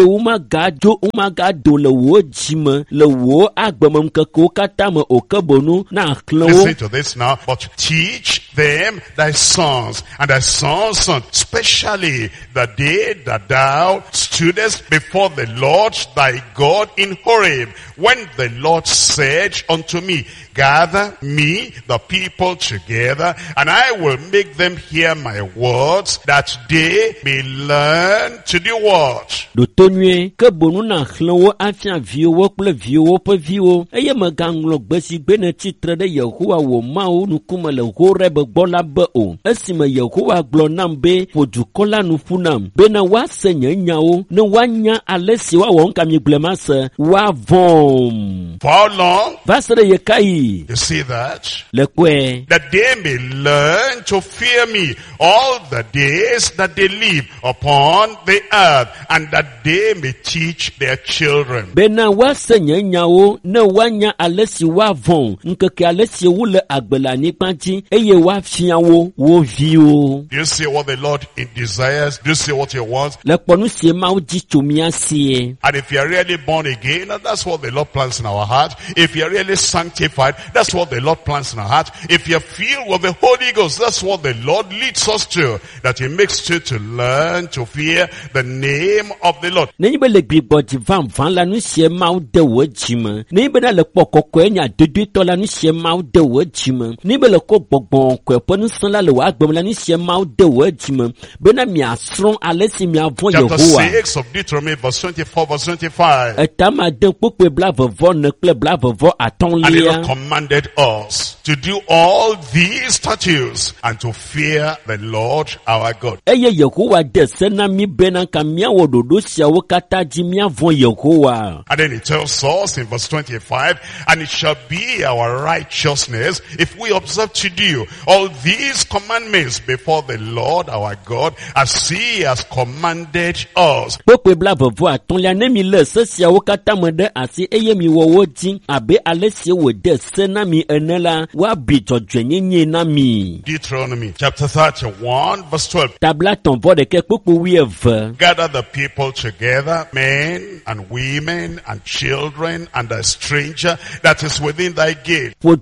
womagado le wò dzime le wò agbemeŋkekewo katã me o, ke bonu na xlẽ wo. Listen to this now. But teach them thy sons and thy sons' sons, especially the day that thou stoodest before the Lord thy God in Horeb, when the Lord said unto me, gather me the people together, and I will make them hear my words, that they may learn to do what? Ɖotonue, ke bonu na xlẽ wo afia viwo kple viwo ƒe viwo, eye megaŋlɔ gbe si gbe ne tsitre ɖe Yehowa wò Mawu ŋkume le Horeb gbɔ la be o. Esime Yehowa gblɔ nam be ƒo dukɔ la nu ƒu nam, bena woase nye nyawo, ne woanya ale si woawɔ ŋka mi gblẽ ma se, woavɔm. For how long? Va se ɖe ye ka yi. You see that? Le kɔe. That they may learn to fear me all the days that they live upon the earth, and that they may teach their children. Bena woase nye nyawo, ne woanya ale si woavɔm, ŋkeke ale si wole agbe le anyigba dzi, eye woafia wo viwo. Do you see what the Lord desires? Do you see what he wants? Le kpɔ nu si Mawu dzi tso mía sie. And if you are really born again, that's what the Lord plants in our heart. If you are really sanctified, that's what the Lord plants in our heart. If you are filled with the Holy Ghost, that's what the Lord leads us to. That he makes you to learn to fear the name of the Lord. Nenyi be le gbigbɔ dzi van la nu sie Mawu de wo dzime. Nenyi be na le kpɔ kɔkɔe nya dodoetɔ la nu sie Mawu de wo dzime. Nenyi be le kɔ gbɔgbɔ kɔe ƒe nusẽ la le wo agbem la nu sie Mawu de wo dzime. Bena miasrɔ̃ ale si miavɔ̃ Chapter Yehowa. 6 of Deuteronomy, verse 24, verse 25. Etama de kpukpe blavevɔ kple blavevɔ And the Lord atɔ̃lia. commanded us to do all these statutes and to fear the Lord our God. Eye Yehowa de se na mi bena ka miawɔ ɖoɖo siawo katã dzi miavɔ̃ Yehowa. And then he tells us in verse 25, and it shall be our righteousness if we observe to do all these commandments before the Lord our God, as he has commanded us. Kpukpe blavevɔ atɔ̃lia ne mi le se siawo katã me ɖe asi eye mi wɔ wo dzi abe ale si wòde se na mi ene la, woabi dzɔdzɔenyenye na mi. Deuteronomy chapter 31 verse 12. Tabla tɔnvɔ ɖeke kpukpu 12. Gather the people together, men and women and children and a stranger that is within thy gate. Ƒo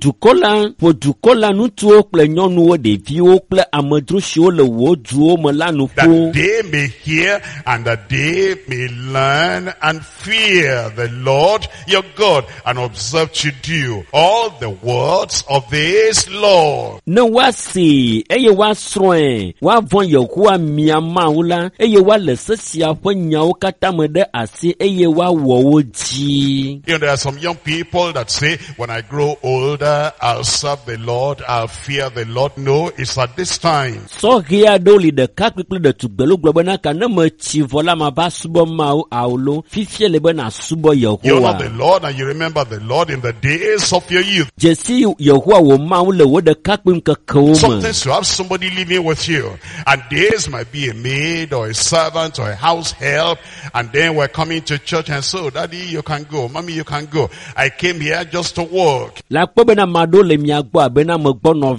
dukɔ la ŋutsuwo kple nyɔnuwo, ɖeviwo kple amedzro siwo le wo duwo me la nu That ƒo. they may hear and that they may learn and fear the Lord your God, and observe to do all the words of this law. Ne woase eye woasrɔ̃e, woavɔ̃ Yehowa mia Mawu la, eye woale se sia ƒe nyawo katã me ɖe asi eye woawɔ wo dzi. You know, there are some young people that say, when I grow older, I'll serve the Lord, I'll fear the Lord. No, it's at this time. Sɔhɛ aɖewo li ɖekakpui kple ɖetugbelo gblɔ bena ka ne metsi vɔ la mava subɔ Mawu awolo, fifia le be nasubɔ You honor the Yehowa. Lord and you remember the Lord in the days of your youth. Dzesi Yehowa wò Mawu le wo ɖekakpui ŋkekewo me. Sometimes you have somebody living with you, and this might be a maid or a servant or a house help, and then we're coming to church and so, Daddy, you can go, Mommy, you can go. I came here just to work. La kpɔ bena maɖewo le mia gbɔ abena megbɔ nɔvie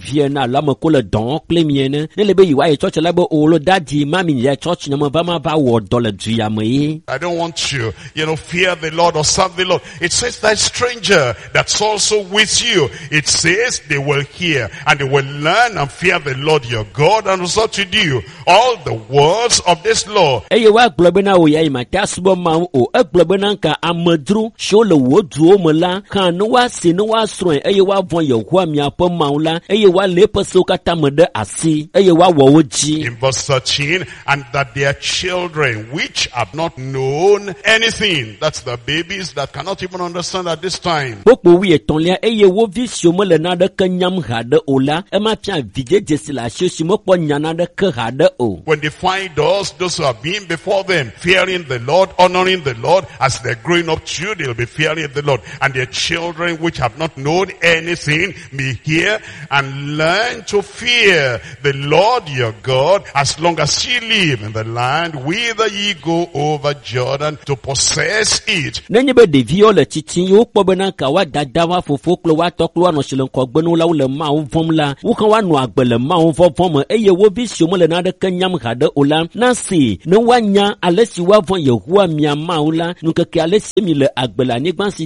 na la me ko le don kple mi ne ne le be yi wa ye church la be o lo daddy mami ye church na me va ma va wo do le du ya me. I don't want you, fear the Lord or serve the Lord. It says that stranger that's also with you. It says they will hear and they will learn and fear the Lord your God and also to do all the words of this law. Eye wa globe na o ya ma ta subo ma o e globe na ka amadru sho le wo duo me la kan no wa se no wa sro eye wa von Yehowa mi apo ma la eye wa le peso kata me de asi eye wa wo ji. In verse 13, and that their children which have not known anything, that's the babies that cannot even understand at this time. Popo wi etonlia eye wo vi siomo le na de kanyam ha de ola e ma pia vije jesila simo po nyana de ke ha de o. When they find us, those who have been before them, fearing the Lord, honoring the Lord, as they're growing up too, they'll be fearing the Lord. And their children which have not known anything may hear and learn to fear the Lord your God as long as ye live in the land whither ye go over Jordan to possess it. Nenye be devi o le titi yo po be na ka wa dada wa fofo klo wa to klo no shelen ko gbenu la le ma o vom la wo kan wa no agbe le ma o vom eye wo vi siomo le na de kanyam ha de ola na si no wanya alesi wa von Yehowa mi ama ola nu keke alesi mi le agbe la nigban si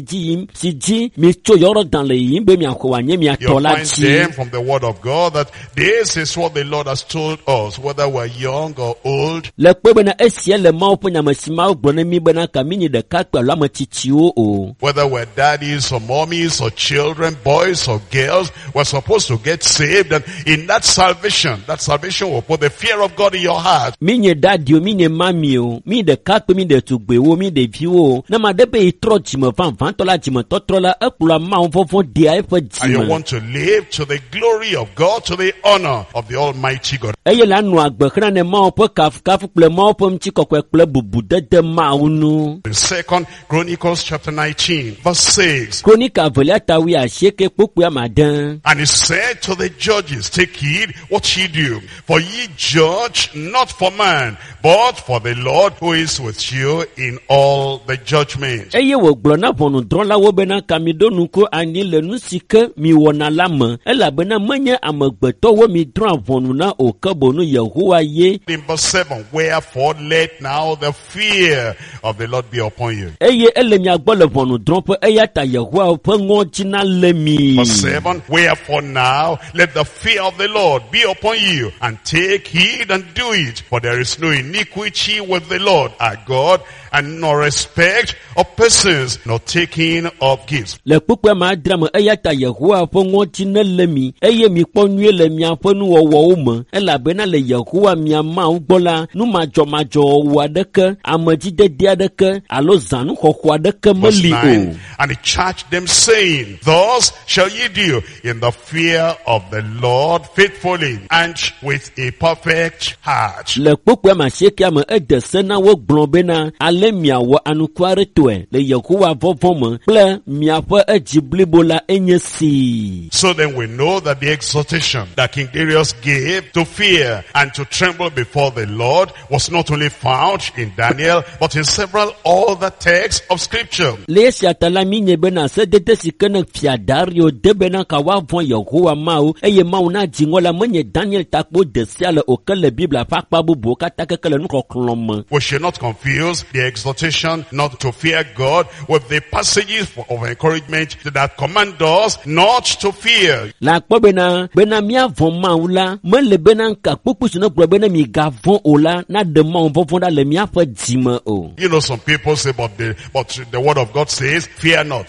ji mi cho yoro dan le yin be mi akwa nye mi atola ji. You find them from the word of God that this is what the Lord has told us, whether we're young or old. Le pe be na esie le ma o po nyama si ma o gbo na mi be na ka mi ni de ka pe la ma titi o. Whether we're daddies or mommies or children, boys or girls, we're supposed to get saved, and in that salvation will put the fear of God in your heart. Mi nye daddy o, mi nye mami o, mi de ka pe mi de tugbe o, mi de vi o. Na ma de be itro jime van tola jime totrola ekula ma o fofo dia e fe jime. And you want to live to the glory of God, to the honor of the Almighty God. Eye la nu agbe khna ne ma o pe kaf ple ma o pe mchi kokwe ple bubu de ma o nu. In 2 Chronicles chapter 19 verse 6. Chronica volata wi a sheke popu amadan. And he said to the judges, take heed what ye do, for ye judge not for man, but for the Lord who is with you in all the judgment. Eye wo glo na vonu dron la wo be na kamido nuko ani le nu sike mi wona lama ela be na manye amagbeto wo mi dron vonu na o kabonu Yehowa ye. In verse 7, wherefore let now the fear of the Lord be upon you. Eye ele mi agbo le vonu dron pe eya ta Yehowa pe ngo jina le mi. Verse 7, wherefore now let the fear of the Lord be upon you, and take heed and do it, for there is no iniquity with the Lord our God, and no respect of persons, nor taking of gifts. Le pukwe ma drama eya ta Yehowa pe ngo jina le mi eye mi po nue le mi apo nu wo o mo ela be na le Yehowa mi ama ugbola nu majo wa deke amaji de dia deke alo zanu khokwa deke meli o. And he charged them saying, thus shall ye do in the fear of the Lord faithfully and with a perfect heart. Le pukwe ma sheke ma edese na wo gbon be na ale mia wo anukware toe le Yehowa vovom ple mia po ejiblibola enyesi. So then we know that the exhortation that King Darius gave to fear and to tremble before the Lord was not only found in Daniel, but in several other texts of scripture. Le siatala minye bena se dete sikene fiadario de bena kawa von Yehowa mau eye mau na jingola menye Daniel takbo de siale okele Bible pakpa bubu katake kele nuko klom. We should not confuse the exhortation not to fear God with the passages of encouragement that command us not to fear. La kpo bena mia von maula mele bena ka pupusu no gro bena mi ga von ola na de ma von da le mia fa dime o. You know, some people say but the word of God says fear not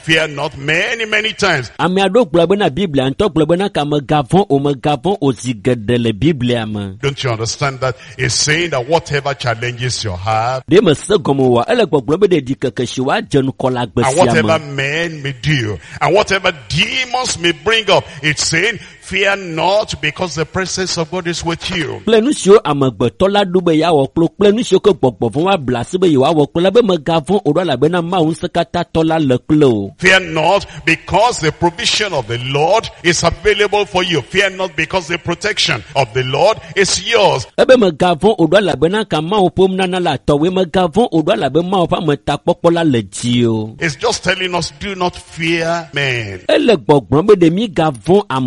many times. Ami ado gro bena Bible anto gro bena ka me ga von o zigede le Bible am. Don't you understand that it's saying that whatever challenges you have, de me se gomo wa ele gbo be de dikakashiwa jenu kola gbesi am. And whatever men may do, and whatever demons may bring up, it's saying fear not, because the presence of God is with you. Plenusio amagbeto la dube ya wo klo plenusio ko gbogbo fun wa blase be ya wo klo be me ga fun odo la be na ma un sekata tola le klo. Fear not, because the provision of the Lord is available for you. Fear not, because the protection of the Lord is yours. Ebe me ga fun odo la be na ka ma opom na na la to we me ga fun odo la be ma opa me ta popola le ji o. It's just telling us do not fear men. Ele gbogbo be de mi ga fun amagbeto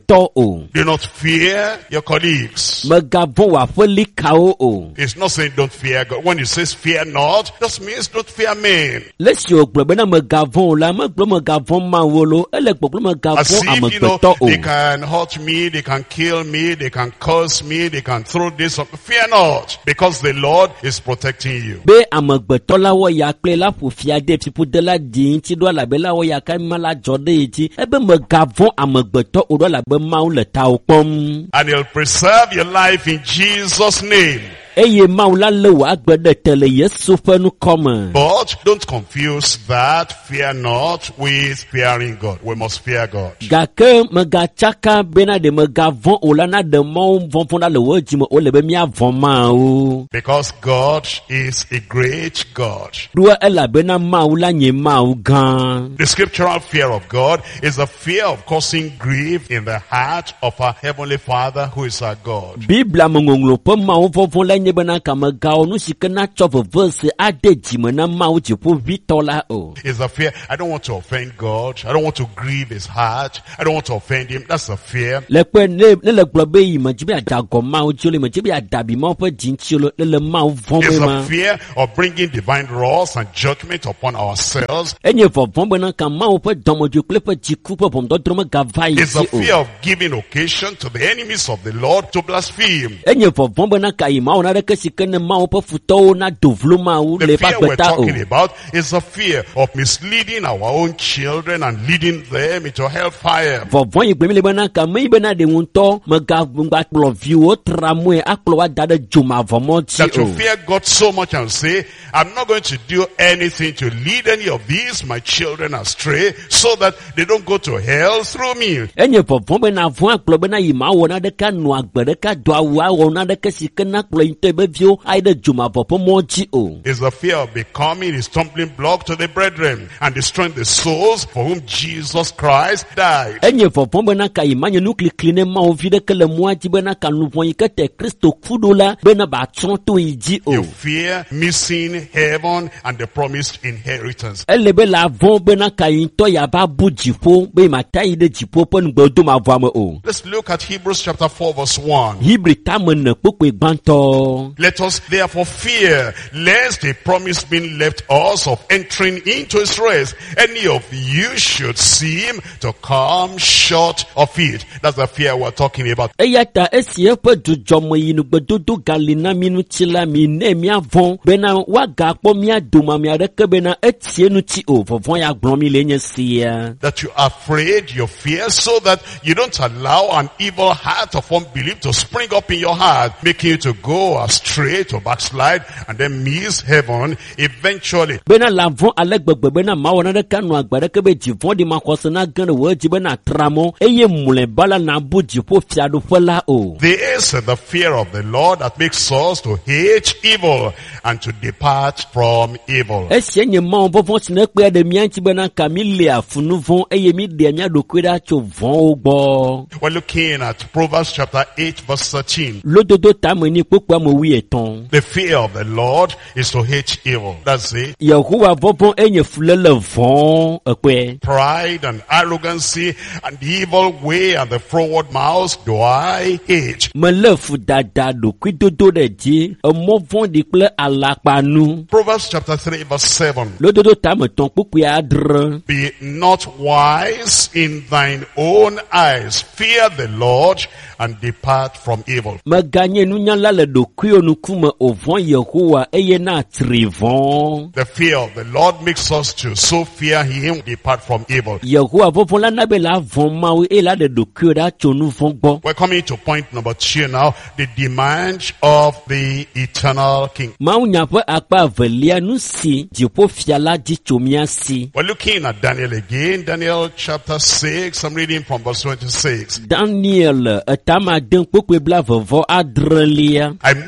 aƒetɔ o. Do not fear your colleagues. Megavɔ̃ wò aƒelikawo o. It's not saying don't fear God. When it says fear not, just means don't fear men. Lesi wògblɔ bena megavɔ̃ o la, megblɔ megavɔ̃ Mawu lo. Ele gbɔgblɔ As megavɔ̃ if, amegbetɔ o. they can hurt me, they can kill me, they can curse me, they can throw this up. Fear not, because the Lord is protecting you. Be amegbetɔ la wɔ ya kple la ƒo fia de ƒiƒode la di ŋuti ɖo alabe la wɔ ya ka ma la dzɔ ɖe yi dzi. Ebe megavɔ̃ amegbetɔ o ɖo alabe Mawu le tawò kpɔm. And he'll preserve your life in Jesus' name. Eye Mawu la lé wò agbe ɖe te le Yesu ƒe nukɔme. But don't confuse that fear not with fearing God. We must fear God. Gake megatsaka bena ɖe megavɔ̃ o la na ɖe Mawu vɔvɔ̃ la le wò dzi me o le be míavɔ̃ Mawu. Because God is a great God. Ɖoa elabena Mawu la nye Mawu gã. The scriptural fear of God is the fear of causing grief in the heart of our Heavenly Father who is our God. Biblia me ŋɔŋlɔ ƒe Mawu vɔvɔ̃ la nye bena kamegawɔ nu si ke na tsɔ veve se ade dzime na Mawu dziƒoʋĩtɔ la o. It's the fear. I don't want to offend God. I don't want to grieve his heart. I don't want to offend him. That's the fear. Le kpe ne le gblɔ be yi me dzi be adagɔ Mawu dzi o le me dzi be adabi Mawu ƒe dzi ŋuti o le Mawu vɔ̃ It's me the ma. fear of bringing divine wrath and judgment upon ourselves. Enye vɔvɔ̃ bena ka Mawu ƒe dɔmedzoe kple ƒe dziku ƒe ʋɔnudɔdrɔ̃ megava yi It's the dzi fear o. of giving occasion to the enemies of the Lord to blaspheme. Enye vɔvɔ̃ bena ka yi Mawu na ɖeke si ke ne Mawu ƒe futɔwo na do vlo Mawu The le eƒe fear we're agbeta o. talking about is the fear of misleading our own children and leading them into hellfire. Vɔvɔ̃ yi gblɔm le bena ka me yi bena ɖe ŋutɔ megakplɔ viwo tra moe akplɔ wa da ɖe dzomavɔmɔ That dzi you o. fear God so much and say, I'm not going to do anything to lead any of these, my children, astray, so that they don't go to hell through me. Enye vɔvɔ̃ bena vɔ̃ akplɔ bena yi ma wɔ na ɖeka nɔ agbe ɖeka do awu awɔ na ɖeke si ke na kplɔ yi ŋutɔ be viwo ayi ɖe dzomavɔ ƒe mɔ dzi o. It's the fear of becoming a stumbling block to the brethren and destroying the souls for whom Jesus Christ died. Enye vɔvɔ̃ bena ka yi ma nye nuklikli ne Mawu vi ɖeke le mɔa dzi bena ka luvɔ yi ke te Kristo ku ɖo la bena ba trɔ to yi dzi You o. fear missing heaven and the promised inheritance. Ele be la vɔ̃ bena ka yi ŋutɔ yava bu dziƒo be ma ta yi ɖe dziƒo ƒe nugbedomavɔa me o. Let's look at Hebrews chapter 4 verse 1. Hebri tame ne kpokpoe gbãtɔ. Let us therefore fear, lest a promise being left us of entering into his rest, any of you should seem to come short of it. That's the fear we're talking about. Eya ta esi eƒe dzudzɔme yi nugbedodo gali na mi ŋuti la mi ne miavɔ̃ bena woagakpɔ mia dome ame aɖeke bena etie ŋuti o. Vɔvɔ̃ ya gblɔm mi le nye sia. That you are afraid, you fear, so that you don't allow an evil heart of unbelief to spring up in your heart, making you to go astray, to backslide, and then miss heaven eventually. Bena la vɔ̃ ale gbegbe bena mawɔ na ɖeka nɔ agbe ɖeke be dzivɔ ɖi maxɔse na gẽ ɖe wò dzi bena tra mɔ eye mlɔeba la nabu dziƒo fiaɖuƒe la o. This is the fear of the Lord that makes us to hate evil and to depart from evil. Esia nye Mawu vɔvɔ̃ si ne kpea ɖe mía ŋuti bena ka mi lea funu vɔ̃ eye mi ɖea mía ɖokui ɖa tso vɔ̃wo gbɔ. We're looking at Proverbs chapter 8 verse 13. Lododo tame ni kpokpoa me 8. The fear of the Lord is to hate evil. That's it. Yehowa vɔvɔ̃ enye fuléle vɔ̃ ekpe. Pride and arrogancy and the evil way and the froward mouth do I hate. Mele fu dada ɖokui dodo ɖe dzi emɔ vɔ̃ɖi kple alakpanu. Proverbs chapter 3 verse 7. Lododo tame 3 kpokpoe 3. Be not wise in thine own eyes. Fear the Lord and depart from evil. Meganye nunyala le ɖokuiwo ŋkume o vɔ̃ Yehowa eye na tri vɔ̃. The fear of the Lord makes us to so fear him, depart from evil. Yehowa vɔvɔ̃ la na be la vɔ̃ Mawu eye la ɖe ɖokuiwo ɖa tso nu vɔ̃ gbɔ. We're coming to point number 2 now, the demand of the eternal king. Mawu nya ƒe akpa evelia nu si dziƒofia la di tso mía si. We're looking at Daniel again, Daniel chapter 6, I'm reading from verse 26. Daniel etama den kpokpoe bla vɔvɔ adrelia. I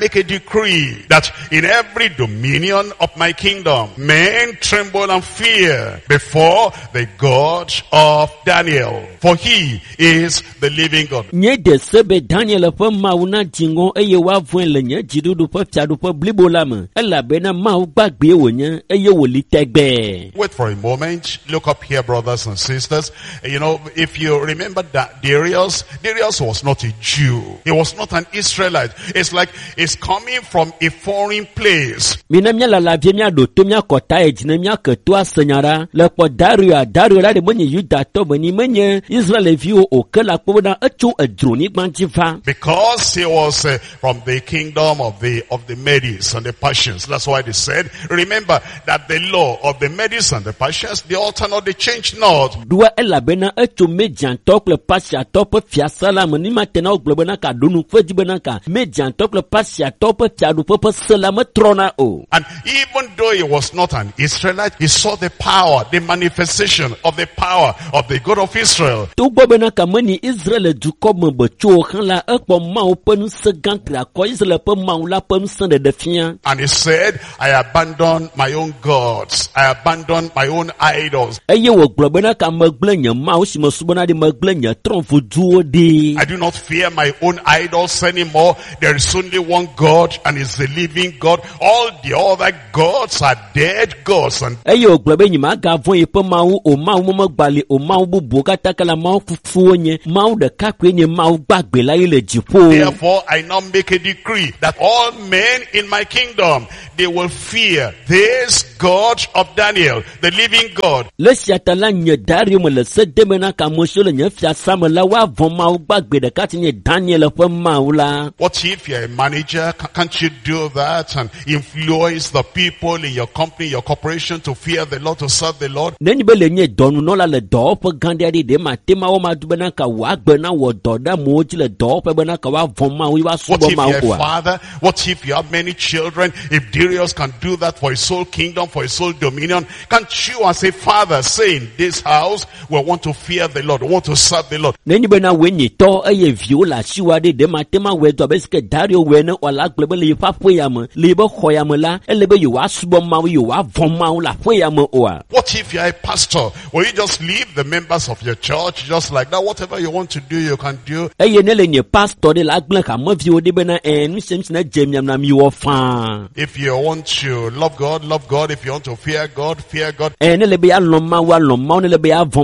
make a decree that in every dominion of my kingdom, men tremble and fear before the God of Daniel, for he is the living God. Nye de sebe Daniel fa mauna jingo eye wa vwen le nye jidudu fa fiadu fa blibo lama. Ela bena mau bagbe wonye eye woli tegbe. Wait for a moment. Look up here, brothers and sisters. You know, if you remember that Darius was not a Jew. He was not an Israelite. It's like he's coming from a foreign place. Minamia la la viemia do tumia kota e jinamia ketua senyara. Le po Dario la de monye yuda to bani menye Israel view o ke la po na echu edroni banjiva. Because he was from the kingdom of the Medes and the Persians. That's why they said, remember that the law of the Medes and the Persians, they alter not, they change not. Dua ela bena echu median tok le pasia top fiasala mani matena oglobena ka dunu fejibena ka median tok le pasia top fiadu papa selama trona o. And even though he was not an Israelite, he saw the power, the manifestation of the power of the God of Israel. Tu bobena ka mani Israel du comme becho kan la ekpo mau penu segankra ko Israel pe mau la penu sende de fia. And he said, I abandon my own gods. I abandon my own idols. Eye wo globena ka maglenya mau si masubona di maglenya tronfu duo di. I do not fear my own idols anymore. There is only one God, and it's the living God. All the other gods are dead gods. And Eye wo globenya ma ga von ye pe mau o mau mo gbali o mau bubu ka takala mau fufu onye mau de kakwe nye mau gbagbe la ile jipo. therefore, I now make a decree that all men in my kingdom, they will fear this God of Daniel, the living God. Le siatala nye Dario me le se demena ka mosho le nye fia sama la wa von mau gbagbe de ka nye Daniel pe mau la. What if you're a manager? Can't you do that and influence the people in your company, your corporation to fear the Lord, to serve the Lord? Neni be le nye donu no la le do pe gande di de ma tema o ma du bena ka wa gbe na wo do da mo ji le do pe bena ka wa von mau wa What subo if mau you're a kwa. father? What if you have many children? If Darius can do that for his whole kingdom, for his whole dominion, can't you as a father say in this house, we want to fear the Lord, we want to serve the Lord? Neni be na we ni to eye view la siwa de ma tema we do be ske Dario we na wala glebe le fa fo ya mo le be kho ya mo la ele be you wa subo mau you wa von mau la fo ya mo o a. What if you're a pastor? Will you just leave the members of your church just like that? Whatever you want to do, you can do. Eye ne le nye pastor de la gble ka mo view de be na en sim na jemiam na mi wo fa. If you want to love God, love God. If you want to fear God, fear God. Ne le be ya loma wa loma ne le be ya von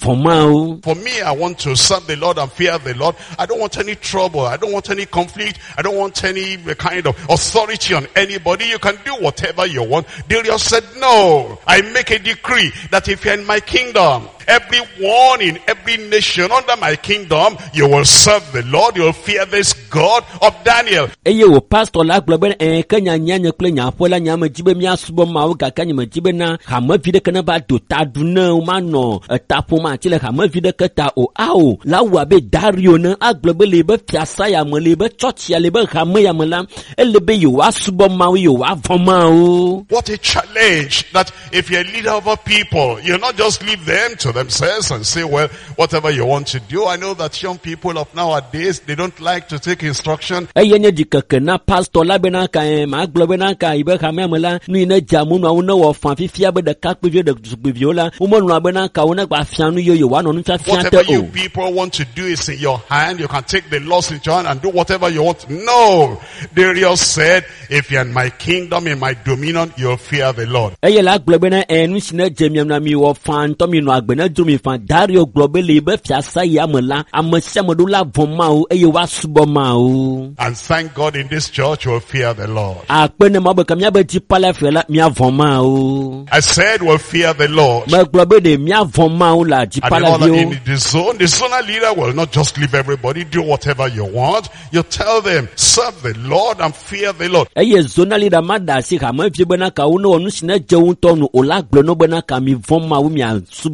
mau. For me, I want to serve the Lord and fear the Lord. I don't want any trouble. I don't want any conflict. I don't want any kind of authority on anybody. You can do whatever you want. Darius said, no. I make a decree that if you're in my kingdom, everyone in every nation under my kingdom, you will serve the Lord. You will fear this God of Daniel. Eye wo pastor la globe kanya nyanya kle nya fola nya ma jibe mia subo ma wo ga kanya ma jibe na ha ma vide kana ba do ta du na ma no ta po ma chile ha ma vide ka ta o ao la wa be Dario na a globe le be fiasa ya mo le be church ya le be ha ma ya mo la ele be yo wa subo ma wo yo wa voma o. What a challenge that if you're a leader over people, you not just leave them to themselves and say, well, whatever you want to do. I know that young people of nowadays, they don't like to take instruction. Eye nye dikeke na pastor la be na ka ma globe na ka ibe ha ma la ni na jamu no na wo fan fifia be de ka pe de viola o mo no be na ka wo na gba fianu yo wa no nfa fiante Whatever you o. people want to do is in your hand. You can take the laws in your hand and do whatever you want. No. Darius said, if you're in my kingdom, in my dominion, you'll fear the Lord. Eye la globe na enu sina jemiam na mi wo fan to mi no agbe na drum fan Dario globe le be fiasa ya mo la amase mo do la voma o eye wa subo ma o. And thank God in this church, we'll fear the Lord. Akpene mo be kam ya be ti pala fela mi avoma o. I said we'll fear the Lord. Me globe de mi avoma o la ti And pala bi in o. the zonal leader will not just leave everybody, do whatever you want. You tell them, serve the Lord and fear the Lord. Eye zonali da mada si ha ma fi be na ka wo no onu sina je won to no o la gbe no be na ka mi voma o mi subo ma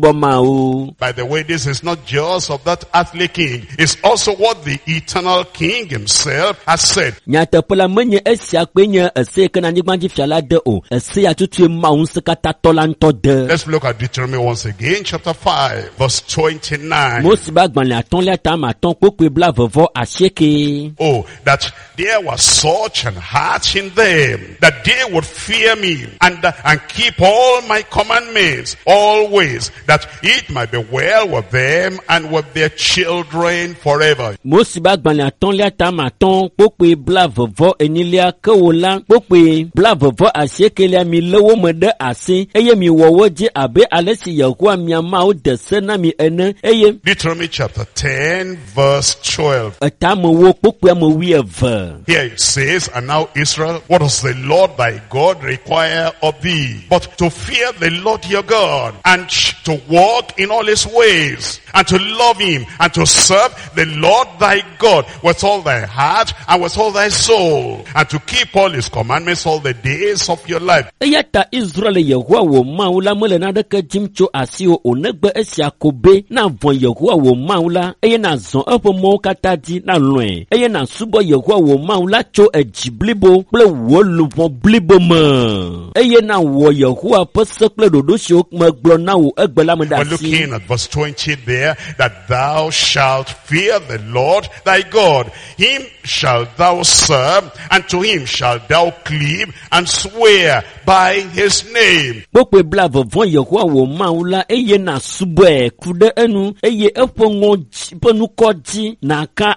o. By the way, this is not just of that earthly king. It's also what the eternal king himself has said. Nyatepela menye esia kwenye ese kana nyigbanji fiala de o. Ese atutu maunse kata tolanto de. Let's look at Deuteronomy once again, chapter 5, verse 29. Mosiba gbanle aton le ta ma ton kokwe bla vovo asheke. Oh, that there was such an heart in them, that they would fear me and keep all my commandments always, that it might be well with them and with their children forever. Mosiba gbanle aton le ta ma ton kokwe bla vovo enilia kewola kokwe bla vovo asheke le mi lewo mede ase eye mi wowoje abe alesi Yehova mi ama o de sena mi ene eye. Deuteronomy chapter 10 verse 12. Atamo wo kokwe mo wi eve. Here it says, and now Israel, what does the Lord thy God require of thee? But to fear the Lord your God, and to walk in all his ways, and to love him, and to serve the Lord thy God with all thy heart and with all thy soul, and to keep all his commandments all the days of your life. Eyata Israel Yehova wo maula mole na de jimcho asio onegbe esia kobe na von Yehova wo maula eye na zon epo mo katadi na loin eye na subo Yehova wo maula cho ejiblibo ple wo luvon blibo mo eye na wo Yehova pesekle dodo sho meglo na wo egbela We're medasi. looking at verse 20 there, that thou shalt fear the Lord thy God. Him shalt thou serve, and to him shalt thou cleave and swear by his name. Bokwe bla von Yehova wo maula eye na subo e kude enu eye epo ngo ponu koji na ka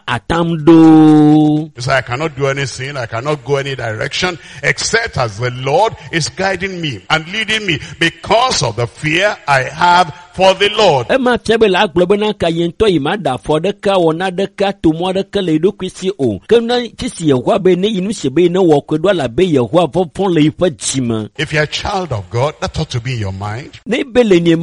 atamdo. You say, I cannot do anything, I cannot go any direction, except as the Lord is guiding me and leading me, because of the fear I have for the Lord. Ema tebe la globe na ka yento imada for de ka wona de ka to mo de ka le do kwisi o. Kana kisi Yehova be ne yinu shebe ne wo kwedo la be Yehova fon le ifa jima. If you're a child of God, that ought to be in your mind. Ne bele ni